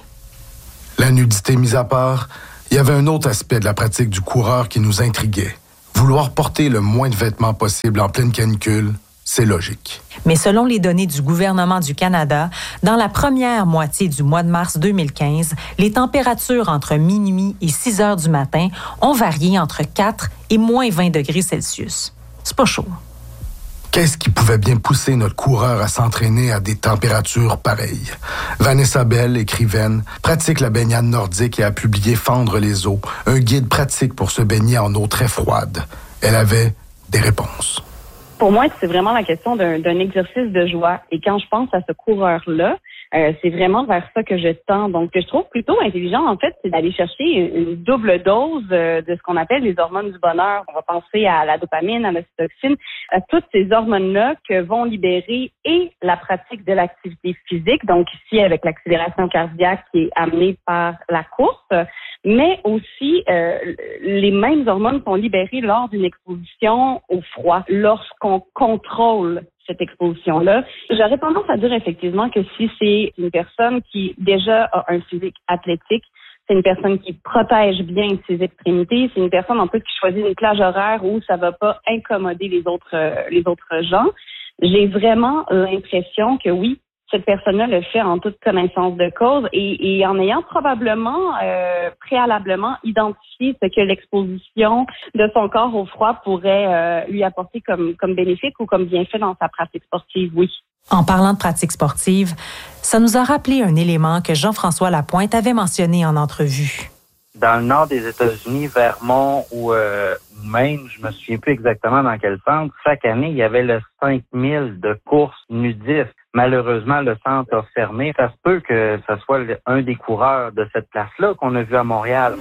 La nudité mise à part, il y avait un autre aspect de la pratique du coureur qui nous intriguait. Vouloir porter le moins de vêtements possible en pleine canicule, c'est logique. Mais selon les données du gouvernement du Canada, dans la première moitié du mois de mars 2015, les températures entre minuit et 6 heures du matin ont varié entre 4 et moins 20 degrés Celsius. C'est pas chaud. Qu'est-ce qui pouvait bien pousser notre coureur à s'entraîner à des températures pareilles? Vanessa Bell, écrivaine, pratique la baignade nordique et a publié Fendre les eaux, un guide pratique pour se baigner en eau très froide. Elle avait des réponses. Pour moi, c'est vraiment la question d'un exercice de joie. Et quand je pense à ce coureur-là, c'est vraiment vers ça que je tends. Donc, ce que je trouve plutôt intelligent, en fait, c'est d'aller chercher une double dose de ce qu'on appelle les hormones du bonheur. On va penser à la dopamine, à l'ocytocine, à toutes ces hormones-là que vont libérer et la pratique de l'activité physique, donc ici avec l'accélération cardiaque qui est amenée par la course, mais aussi les mêmes hormones sont libérées lors d'une exposition au froid, lorsqu'on contrôle cette exposition-là. J'aurais tendance à dire effectivement que si c'est une personne qui déjà a un physique athlétique, c'est une personne qui protège bien ses extrémités, c'est une personne en plus qui choisit une plage horaire où ça va pas incommoder les autres gens. J'ai vraiment l'impression que oui, cette personne-là le fait en toute connaissance de cause et en ayant probablement préalablement identifié ce que l'exposition de son corps au froid pourrait lui apporter comme bénéfice ou comme bienfait dans sa pratique sportive, oui. En parlant de pratique sportive, ça nous a rappelé un élément que Jean-François Lapointe avait mentionné en entrevue. Dans le nord des États-Unis, Vermont ou Maine, je me souviens plus exactement dans quel centre, chaque année, il y avait le 5000 de courses nudistes. Malheureusement, le centre a fermé. Ça se peut que ce soit un des coureurs de cette place-là qu'on a vu à Montréal.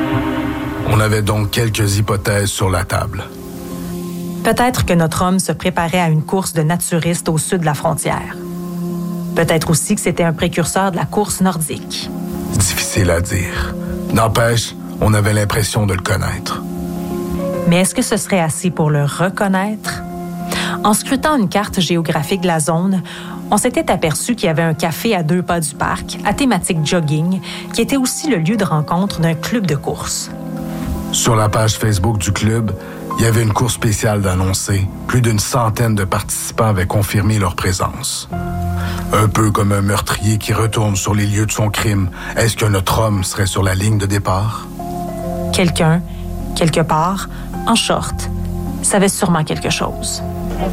On avait donc quelques hypothèses sur la table. Peut-être que notre homme se préparait à une course de naturistes au sud de la frontière. Peut-être aussi que c'était un précurseur de la course nordique. Difficile à dire. N'empêche, on avait l'impression de le connaître. Mais est-ce que ce serait assez pour le reconnaître? En scrutant une carte géographique de la zone, on s'était aperçu qu'il y avait un café à 2 pas du parc, à thématique jogging, qui était aussi le lieu de rencontre d'un club de course. Sur la page Facebook du club, il y avait une course spéciale d'annoncer. Plus d'une centaine de participants avaient confirmé leur présence. Un peu comme un meurtrier qui retourne sur les lieux de son crime, est-ce que notre homme serait sur la ligne de départ? Quelqu'un, quelque part, en short, savait sûrement quelque chose.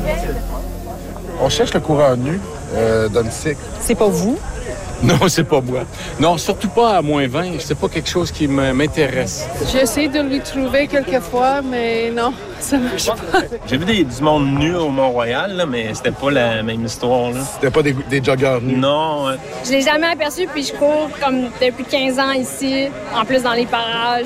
On cherche le coureur nu d'Annecy. C'est pas vous? Non, c'est pas moi. Non, surtout pas à moins 20. C'est pas quelque chose qui m'intéresse. J'essaie de lui trouver quelquefois, mais non, ça marche pas. J'ai vu du monde nu au Mont-Royal, là, mais c'était pas la même histoire. Là. C'était pas des joggeurs nus? Non. Je l'ai jamais aperçu, puis je cours comme depuis 15 ans ici, en plus dans les parages.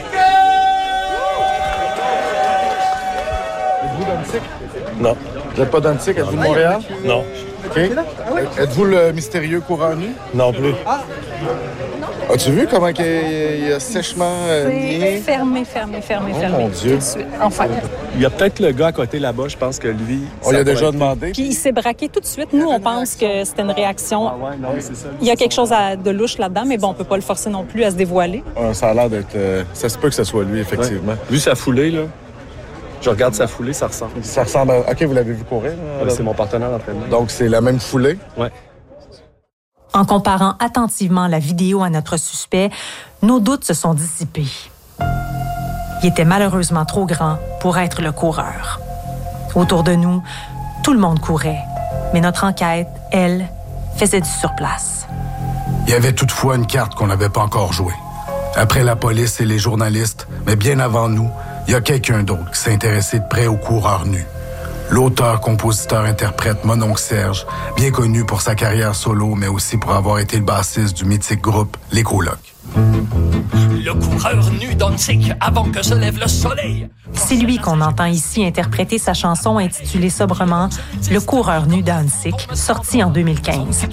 Êtes-vous d'Annecy? Non. Vous n'êtes pas d'Annecy? Êtes-vous de Montréal? Non. OK. Êtes-vous le mystérieux coureur nu? Non plus. As-tu vu comment il a sèchement nié? Fermé. Mon Dieu. Enfin. Il y a peut-être le gars à côté là-bas, je pense que lui... On lui a déjà demandé. Puis il s'est braqué tout de suite. Nous, on pense que c'était une réaction. Ah ouais, non, c'est ça. Il y a quelque chose de louche là-dedans, mais bon, on peut pas le forcer non plus à se dévoiler. Ça a l'air d'être... ça se peut que ce soit lui, effectivement. Ouais. Vu sa foulée, là, je regarde sa foulée, ça ressemble. Ça ressemble à... OK, vous l'avez vu courir? Ouais, c'est mon partenaire d'entraînement. Donc, c'est la même foulée? Oui. En comparant attentivement la vidéo à notre suspect, nos doutes se sont dissipés. Il était malheureusement trop grand pour être le coureur. Autour de nous, tout le monde courait, mais notre enquête, elle, faisait du surplace. Il y avait toutefois une carte qu'on n'avait pas encore jouée. Après la police et les journalistes, mais bien avant nous, il y a quelqu'un d'autre qui s'est intéressé de près aux coureurs nus. L'auteur, compositeur, interprète Mononcle Serge, bien connu pour sa carrière solo, mais aussi pour avoir été le bassiste du mythique groupe Les Colocs. Le coureur nu d'Onsic avant que se lève le soleil. C'est lui qu'on entend ici interpréter sa chanson intitulée sobrement « Le coureur nu d'Onsic », sortie en 2015.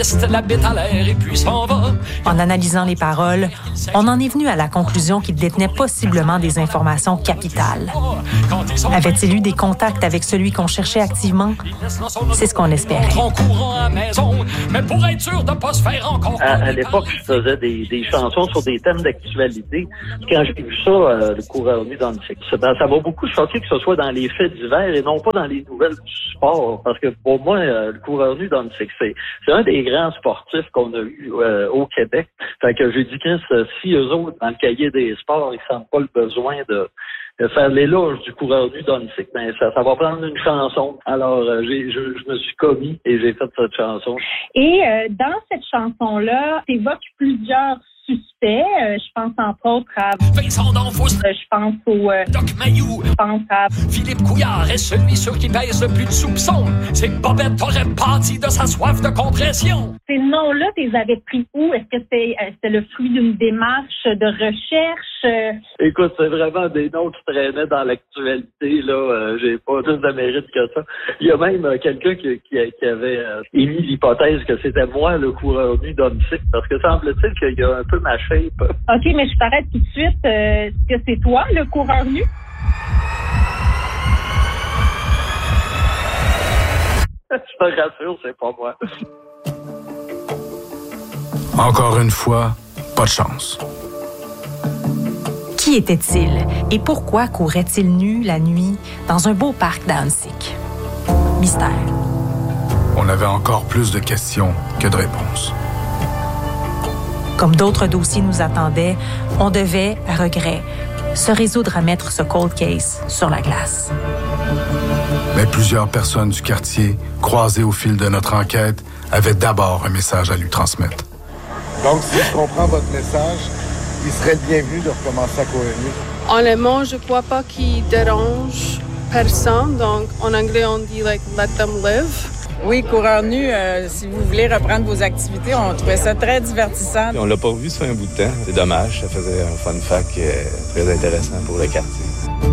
En analysant les paroles, on en est venu à la conclusion qu'il détenait possiblement des informations capitales. Avait-il eu des contacts avec celui qu'on cherchait activement? C'est ce qu'on espérait. À l'époque, je faisais des chansons sur des thèmes d'actualité. Quand j'ai vu ça, le coureur nu d'Onsic, ça m'a beaucoup choqué que ce soit dans les faits divers et non pas dans les nouvelles du sport. Parce que pour moi, le coureur nu d'Onsic, c'est un des grands sportifs qu'on a eu au Québec. Fait que j'ai dit que si eux autres, dans le cahier des sports, ils sentent pas le besoin de faire l'éloge du coureur nu d'Onsic, ben ça va prendre une chanson. Alors, je me suis commis et j'ai fait cette chanson. Et dans cette chanson-là, t'évoques plusieurs suspects. Je pense entre autres à Vincent D'Anfos. Je pense au Doc Mayou. Je pense à Philippe Couillard est celui sur qui pèse le plus de soupçons. C'est que Bobette aurait pâti de sa soif de compression. Ces noms-là, tu les avais pris où? Est-ce que c'est le fruit d'une démarche de recherche? Écoute, c'est vraiment des noms qui traînaient dans l'actualité, là. J'ai pas plus de mérite que ça. Il y a même quelqu'un qui avait émis l'hypothèse que c'était moi le coureur nu d'Onsic, parce que semble-t-il qu'il y a un peu ma shape. OK, mais je t'arrête tout de suite. Est-ce que c'est toi le coureur nu? Je te rassure, c'est pas moi. Encore une fois, pas de chance. Qui était-il et pourquoi courait-il nu la nuit dans un beau parc d'Onsic? Mystère. On avait encore plus de questions que de réponses. Comme d'autres dossiers nous attendaient, on devait, à regret, se résoudre à mettre ce cold case sur la glace. Mais plusieurs personnes du quartier, croisées au fil de notre enquête, avaient d'abord un message à lui transmettre. Donc, si je comprends votre message, il serait le bienvenu de recommencer à courir nu. Honnêtement, je crois pas qu'il dérange personne. Donc, en anglais, on dit like let them live. Oui, coureur nu, si vous voulez reprendre vos activités, on trouvait ça très divertissant. On l'a pas revu ça fait un bout de temps. C'est dommage, ça faisait un fun fact très intéressant pour le quartier.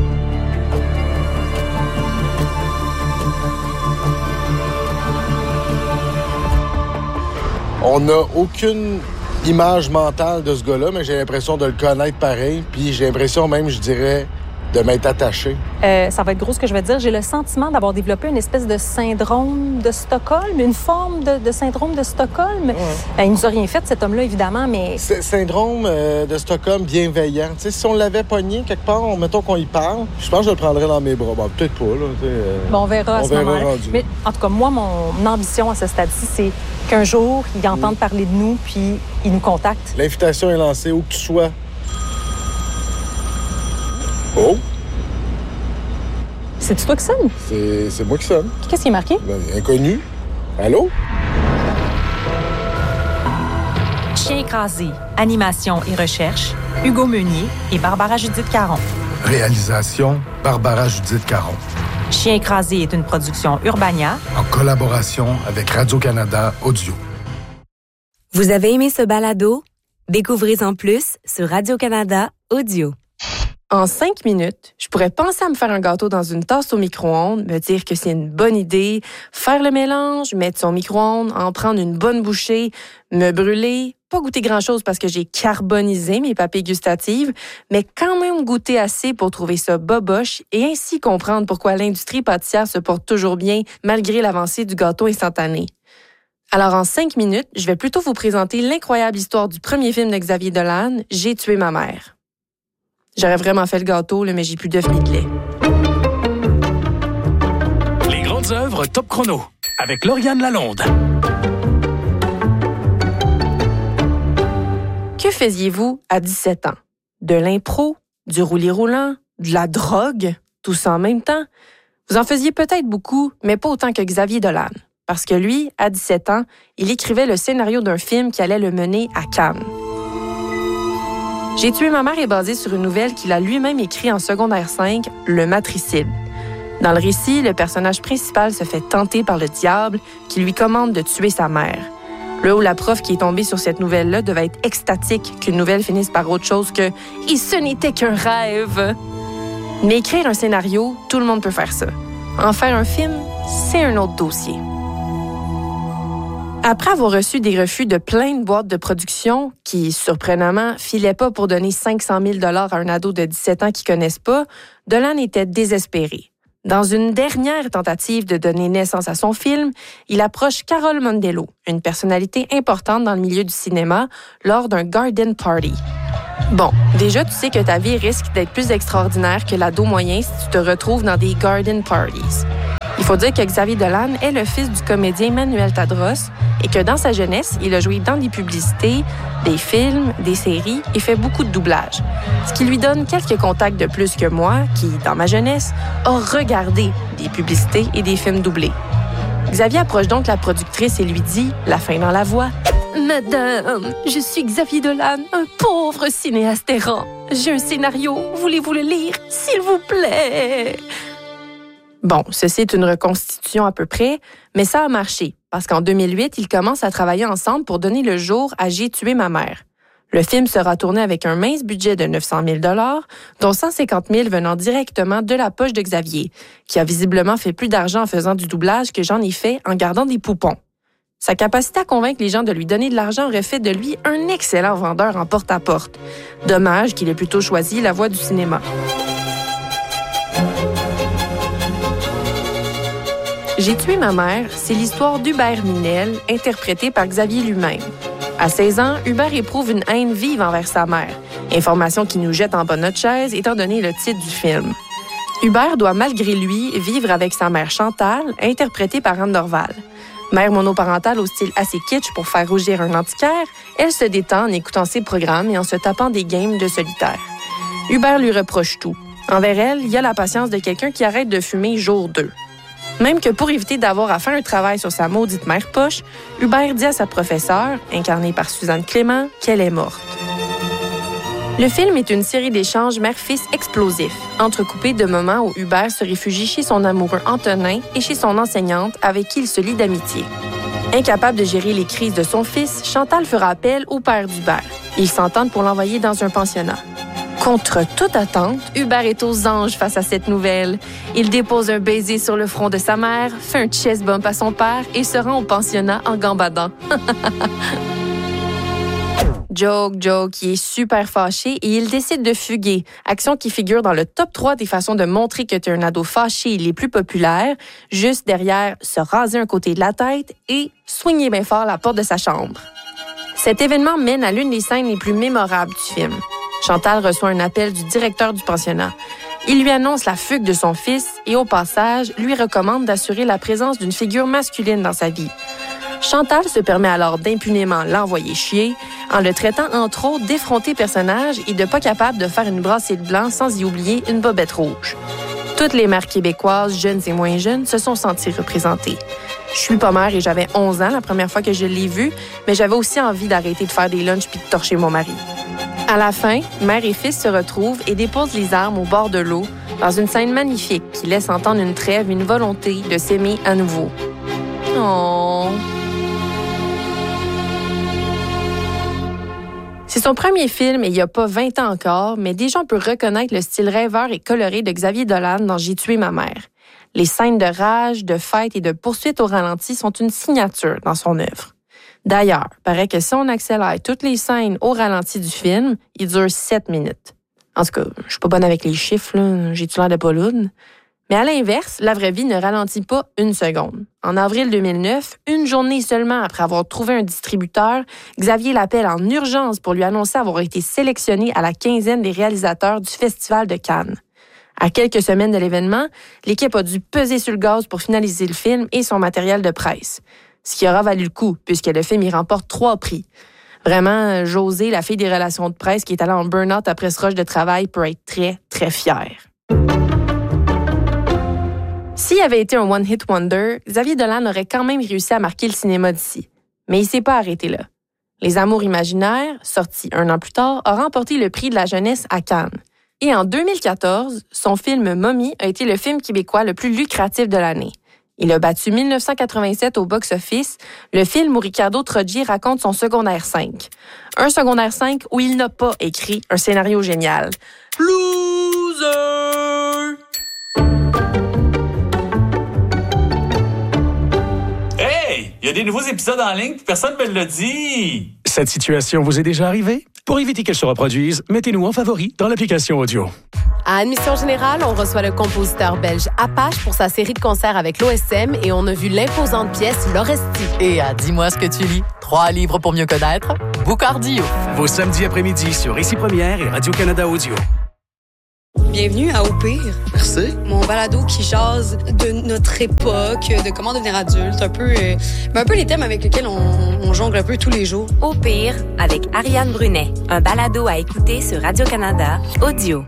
On n'a aucune image mentale de ce gars-là, mais j'ai l'impression de le connaître pareil. Puis j'ai l'impression même, je dirais, de m'être attaché. Ça va être gros ce que je vais dire. J'ai le sentiment d'avoir développé une espèce de syndrome de Stockholm, une forme de syndrome de Stockholm. Ouais. Il nous a rien fait, cet homme-là, évidemment, mais... Syndrome de Stockholm bienveillant. Tu sais, si on l'avait pogné quelque part, mettons qu'on y parle, je pense que je le prendrais dans mes bras. Bon, peut-être pas, là. Bon, on verra à ce moment-là. Mais en tout cas, moi, mon ambition à ce stade-ci, c'est qu'un jour, il entende parler de nous, puis il nous contacte. L'invitation est lancée où que tu sois. Oh! C'est-tu toi qui sonne? C'est moi qui sonne. Qu'est-ce qui est marqué? Inconnu. Allô? Chien écrasé, animation et recherche, Hugo Meunier et Barbara Judith Caron. Réalisation, Barbara Judith Caron. Chien écrasé est une production Urbania. En collaboration avec Radio-Canada Audio. Vous avez aimé ce balado? Découvrez-en plus sur Radio-Canada Audio. En 5 minutes, je pourrais penser à me faire un gâteau dans une tasse au micro-ondes, me dire que c'est une bonne idée, faire le mélange, mettre son micro-ondes, en prendre une bonne bouchée, me brûler, pas goûter grand-chose parce que j'ai carbonisé mes papilles gustatives, mais quand même goûter assez pour trouver ça boboche et ainsi comprendre pourquoi l'industrie pâtissière se porte toujours bien malgré l'avancée du gâteau instantané. Alors, en 5 minutes, je vais plutôt vous présenter l'incroyable histoire du premier film de Xavier Dolan, J'ai tué ma mère. J'aurais vraiment fait le gâteau, là, mais j'ai plus d'œufs ni de lait. Les grandes œuvres Top Chrono, avec Lauriane Lalonde. Que faisiez-vous à 17 ans? De l'impro, du roulis roulant, de la drogue, tout ça en même temps? Vous en faisiez peut-être beaucoup, mais pas autant que Xavier Dolan. Parce que lui, à 17 ans, il écrivait le scénario d'un film qui allait le mener à Cannes. J'ai tué ma mère est basé sur une nouvelle qu'il a lui-même écrite en secondaire 5, Le Matricide. Dans le récit, le personnage principal se fait tenter par le diable qui lui commande de tuer sa mère. Là où la prof qui est tombée sur cette nouvelle-là devait être extatique qu'une nouvelle finisse par autre chose que « Et ce n'était qu'un rêve ». Mais écrire un scénario, tout le monde peut faire ça. En faire un film, c'est un autre dossier. Après avoir reçu des refus de plein de boîtes de production qui, surprenamment, filaient pas pour donner 500 000 $ à un ado de 17 ans qu'ils connaissent pas, Dolan était désespéré. Dans une dernière tentative de donner naissance à son film, il approche Carol Mondello, une personnalité importante dans le milieu du cinéma, lors d'un garden party. Bon, déjà, tu sais que ta vie risque d'être plus extraordinaire que l'ado moyen si tu te retrouves dans des garden parties. Il faut dire que Xavier Dolan est le fils du comédien Manuel Tadros et que dans sa jeunesse, il a joué dans des publicités, des films, des séries et fait beaucoup de doublage. Ce qui lui donne quelques contacts de plus que moi, qui, dans ma jeunesse, a regardé des publicités et des films doublés. Xavier approche donc la productrice et lui dit, la fin dans la voix, « Madame, je suis Xavier Dolan, un pauvre cinéaste errant. J'ai un scénario, voulez-vous le lire, s'il vous plaît? » Bon, ceci est une reconstitution à peu près, mais ça a marché, parce qu'en 2008, ils commencent à travailler ensemble pour donner le jour à J'ai tué ma mère. Le film sera tourné avec un mince budget de 900 000 $, dont 150 000 venant directement de la poche de Xavier, qui a visiblement fait plus d'argent en faisant du doublage que j'en ai fait en gardant des poupons. Sa capacité à convaincre les gens de lui donner de l'argent aurait fait de lui un excellent vendeur en porte-à-porte. Dommage qu'il ait plutôt choisi la voie du cinéma. J'ai tué ma mère, c'est l'histoire d'Hubert Minel, interprétée par Xavier lui-même. À 16 ans, Hubert éprouve une haine vive envers sa mère, information qui nous jette en bas de notre chaise étant donné le titre du film. Hubert doit malgré lui vivre avec sa mère Chantal, interprétée par Anne Dorval. Mère monoparentale au style assez kitsch pour faire rougir un antiquaire, elle se détend en écoutant ses programmes et en se tapant des games de solitaire. Hubert lui reproche tout. Envers elle, il y a la patience de quelqu'un qui arrête de fumer jour 2. Même que pour éviter d'avoir à faire un travail sur sa maudite mère poche, Hubert dit à sa professeure, incarnée par Suzanne Clément, qu'elle est morte. Le film est une série d'échanges mère-fils explosifs, entrecoupés de moments où Hubert se réfugie chez son amoureux Antonin et chez son enseignante avec qui il se lie d'amitié. Incapable de gérer les crises de son fils, Chantal fera appel au père d'Hubert. Ils s'entendent pour l'envoyer dans un pensionnat. Contre toute attente, Hubert est aux anges face à cette nouvelle. Il dépose un baiser sur le front de sa mère, fait un chest bump à son père et se rend au pensionnat en gambadant. Joke, il est super fâché et il décide de fuguer, action qui figure dans le top 3 des façons de montrer que tu es un ado fâché les plus populaires, juste derrière se raser un côté de la tête et soigner bien fort la porte de sa chambre. Cet événement mène à l'une des scènes les plus mémorables du film. Chantal reçoit un appel du directeur du pensionnat. Il lui annonce la fugue de son fils et, au passage, lui recommande d'assurer la présence d'une figure masculine dans sa vie. Chantal se permet alors d'impunément l'envoyer chier en le traitant entre autres d'effronté personnage et de pas capable de faire une brassée de blanc sans y oublier une bobette rouge. Toutes les mères québécoises, jeunes et moins jeunes, se sont senties représentées. Je suis pas mère et j'avais 11 ans la première fois que je l'ai vue, mais j'avais aussi envie d'arrêter de faire des lunchs puis de torcher mon mari. À la fin, mère et fils se retrouvent et déposent les armes au bord de l'eau dans une scène magnifique qui laisse entendre une trêve, une volonté de s'aimer à nouveau. Oh. C'est son premier film et il n'y a pas 20 ans encore, mais déjà on peut reconnaître le style rêveur et coloré de Xavier Dolan dans J'ai tué ma mère. Les scènes de rage, de fête et de poursuite au ralenti sont une signature dans son œuvre. D'ailleurs, paraît que si on accélère toutes les scènes au ralenti du film, il dure 7 minutes. En tout cas, je suis pas bonne avec les chiffres, là. J'ai-tu l'air de pas lourde? Mais à l'inverse, la vraie vie ne ralentit pas une seconde. En avril 2009, une journée seulement après avoir trouvé un distributeur, Xavier l'appelle en urgence pour lui annoncer avoir été sélectionné à la 15e des réalisateurs du Festival de Cannes. À quelques semaines de l'événement, l'équipe a dû peser sur le gaz pour finaliser le film et son matériel de presse. Ce qui aura valu le coup, puisque le film y remporte 3 prix. Vraiment, Josée, la fille des relations de presse qui est allée en burn-out après ce rush de travail, peut être très, très fière. S'il avait été un one-hit wonder, Xavier Dolan aurait quand même réussi à marquer le cinéma d'ici. Mais il s'est pas arrêté là. Les Amours imaginaires, sorti 1 an plus tard, a remporté le prix de la jeunesse à Cannes. Et en 2014, son film Mommy a été le film québécois le plus lucratif de l'année. Il a battu 1987 au box-office, le film où Ricardo Troggi raconte son secondaire 5. Un secondaire 5 où il n'a pas écrit un scénario génial. Loser! Hey! Il y a des nouveaux épisodes en ligne, personne ne me l'a dit! Cette situation vous est déjà arrivée? Pour éviter qu'elle se reproduise, mettez-nous en favori dans l'application audio. À Admission Générale, on reçoit le compositeur belge Apache pour sa série de concerts avec l'OSM et on a vu l'imposante pièce L'Oresti. Et à Dis-moi ce que tu lis, 3 livres pour mieux connaître, Boucardio. Vos samedis après-midi sur Ici Première et Radio-Canada Audio. Bienvenue à Au Pire. Merci. Mon balado qui jase de notre époque, de comment devenir adulte, un peu les thèmes avec lesquels on jongle un peu tous les jours. Au Pire, avec Ariane Brunet, un balado à écouter sur Radio-Canada Audio.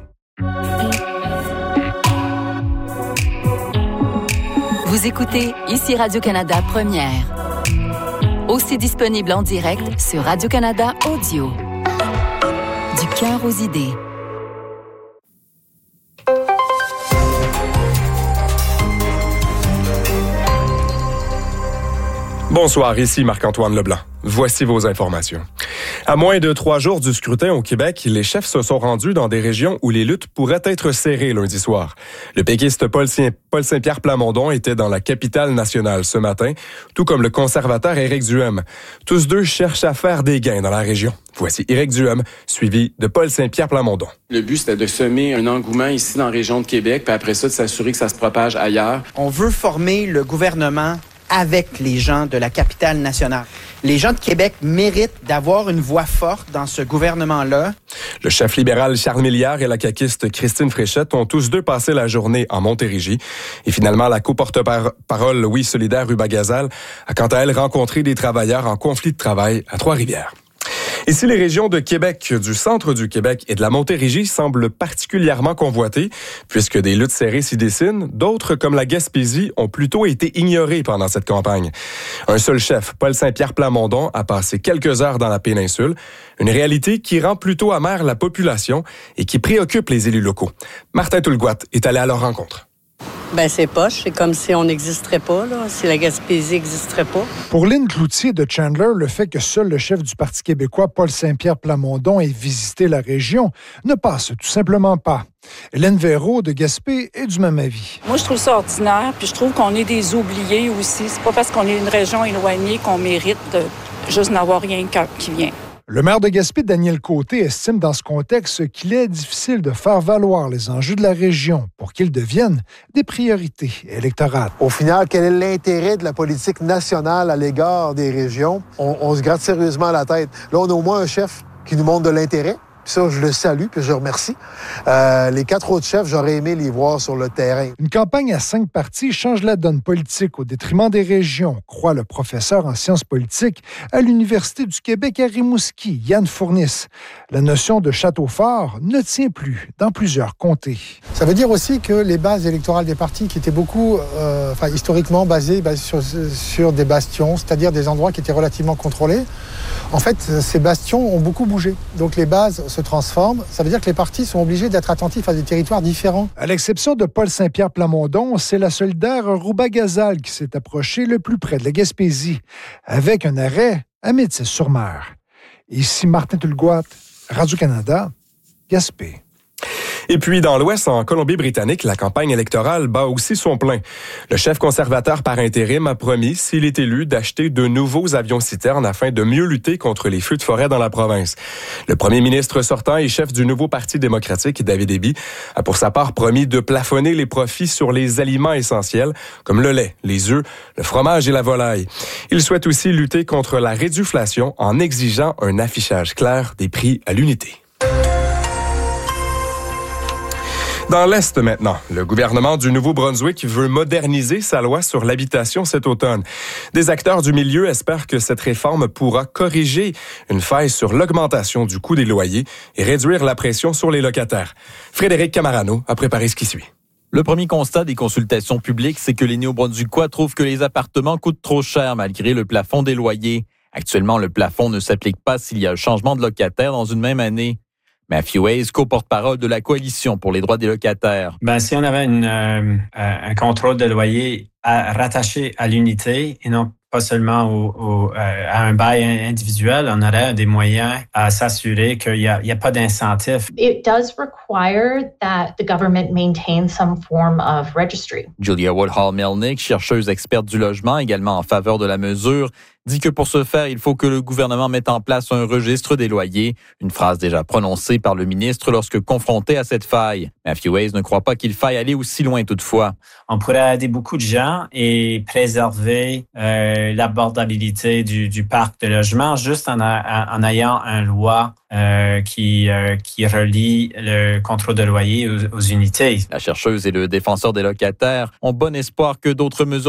Vous écoutez Ici Radio-Canada Première. Aussi disponible en direct sur Radio-Canada Audio. Du cœur aux idées. Bonsoir, ici Marc-Antoine Leblanc. Voici vos informations. À moins de 3 jours du scrutin au Québec, les chefs se sont rendus dans des régions où les luttes pourraient être serrées lundi soir. Le péquiste Paul Saint-Pierre Plamondon était dans la capitale nationale ce matin, tout comme le conservateur Éric Duhem. Tous deux cherchent à faire des gains dans la région. Voici Éric Duhem, suivi de Paul Saint-Pierre Plamondon. Le but, c'était de semer un engouement ici dans la région de Québec, puis après ça, de s'assurer que ça se propage ailleurs. On veut former le gouvernement avec les gens de la capitale nationale. Les gens de Québec méritent d'avoir une voix forte dans ce gouvernement-là. Le chef libéral Charles Milliard et la caquiste Christine Fréchette ont tous deux passé la journée en Montérégie. Et finalement, la co-porte-parole Oui Solidaire Rubagazal a quant à elle rencontré des travailleurs en conflit de travail à Trois-Rivières. Et si les régions de Québec, du centre du Québec et de la Montérégie semblent particulièrement convoitées, puisque des luttes serrées s'y dessinent, d'autres, comme la Gaspésie, ont plutôt été ignorées pendant cette campagne. Un seul chef, Paul Saint-Pierre Plamondon, a passé quelques heures dans la péninsule, une réalité qui rend plutôt amère la population et qui préoccupe les élus locaux. Martin Toulgoat est allé à leur rencontre. Ben c'est poche, c'est comme si on n'existerait pas, là, si la Gaspésie n'existerait pas. Pour Lynn Cloutier de Chandler, le fait que seul le chef du Parti québécois, Paul Saint-Pierre Plamondon, ait visité la région ne passe tout simplement pas. Hélène Véraud de Gaspé est du même avis. Moi, je trouve ça ordinaire, puis je trouve qu'on est des oubliés aussi. C'est pas parce qu'on est une région éloignée qu'on mérite de juste n'avoir rien qui vient. Le maire de Gaspé, Daniel Côté, estime dans ce contexte qu'il est difficile de faire valoir les enjeux de la région pour qu'ils deviennent des priorités électorales. Au final, quel est l'intérêt de la politique nationale à l'égard des régions? On se gratte sérieusement la tête. Là, on a au moins un chef qui nous montre de l'intérêt. Puis ça, je le salue, puis je le remercie. Les 4 autres chefs, j'aurais aimé les voir sur le terrain. Une campagne à 5 partis change la donne politique au détriment des régions, croit le professeur en sciences politiques à l'Université du Québec à Rimouski, Yann Fourniss. La notion de château fort ne tient plus dans plusieurs comtés. Ça veut dire aussi que les bases électorales des partis qui étaient beaucoup, historiquement basées sur des bastions, c'est-à-dire des endroits qui étaient relativement contrôlés, en fait, ces bastions ont beaucoup bougé. Donc les bases se transforment. Ça veut dire que les partis sont obligés d'être attentifs à des territoires différents. À l'exception de Paul Saint-Pierre Plamondon, c'est la solidaire Rouba-Gazal qui s'est approchée le plus près de la Gaspésie, avec un arrêt à Métis-sur-Mer. Ici Martin Toulgoat, Radio-Canada, Gaspé. Et puis, dans l'Ouest, en Colombie-Britannique, la campagne électorale bat aussi son plein. Le chef conservateur par intérim a promis, s'il est élu, d'acheter de nouveaux avions-citernes afin de mieux lutter contre les feux de forêt dans la province. Le premier ministre sortant et chef du nouveau Parti démocratique, David Eby, a pour sa part promis de plafonner les profits sur les aliments essentiels, comme le lait, les œufs, le fromage et la volaille. Il souhaite aussi lutter contre la réduflation en exigeant un affichage clair des prix à l'unité. Dans l'Est maintenant, le gouvernement du Nouveau-Brunswick veut moderniser sa loi sur l'habitation cet automne. Des acteurs du milieu espèrent que cette réforme pourra corriger une faille sur l'augmentation du coût des loyers et réduire la pression sur les locataires. Frédéric Camarano a préparé ce qui suit. Le premier constat des consultations publiques, c'est que les Néo-Brunswickois trouvent que les appartements coûtent trop cher malgré le plafond des loyers. Actuellement, le plafond ne s'applique pas s'il y a un changement de locataire dans une même année. Matthew Hayes, co-porte-parole de la Coalition pour les droits des locataires. Si on avait un contrôle de loyer rattaché à l'unité et non pas seulement à un bail individuel, on aurait des moyens à s'assurer qu'il n'y a pas d'incentif. It does require that the government maintain some form of registry. Julia Woodhall-Melnick, chercheuse experte du logement, également en faveur de la mesure, dit que pour ce faire, il faut que le gouvernement mette en place un registre des loyers, une phrase déjà prononcée par le ministre lorsque confronté à cette faille. Matthew Hayes ne croit pas qu'il faille aller aussi loin toutefois. On pourrait aider beaucoup de gens et préserver l'abordabilité du parc de logement juste en ayant une loi qui relie le contrôle de loyer aux unités. La chercheuse et le défenseur des locataires ont bon espoir que d'autres mesures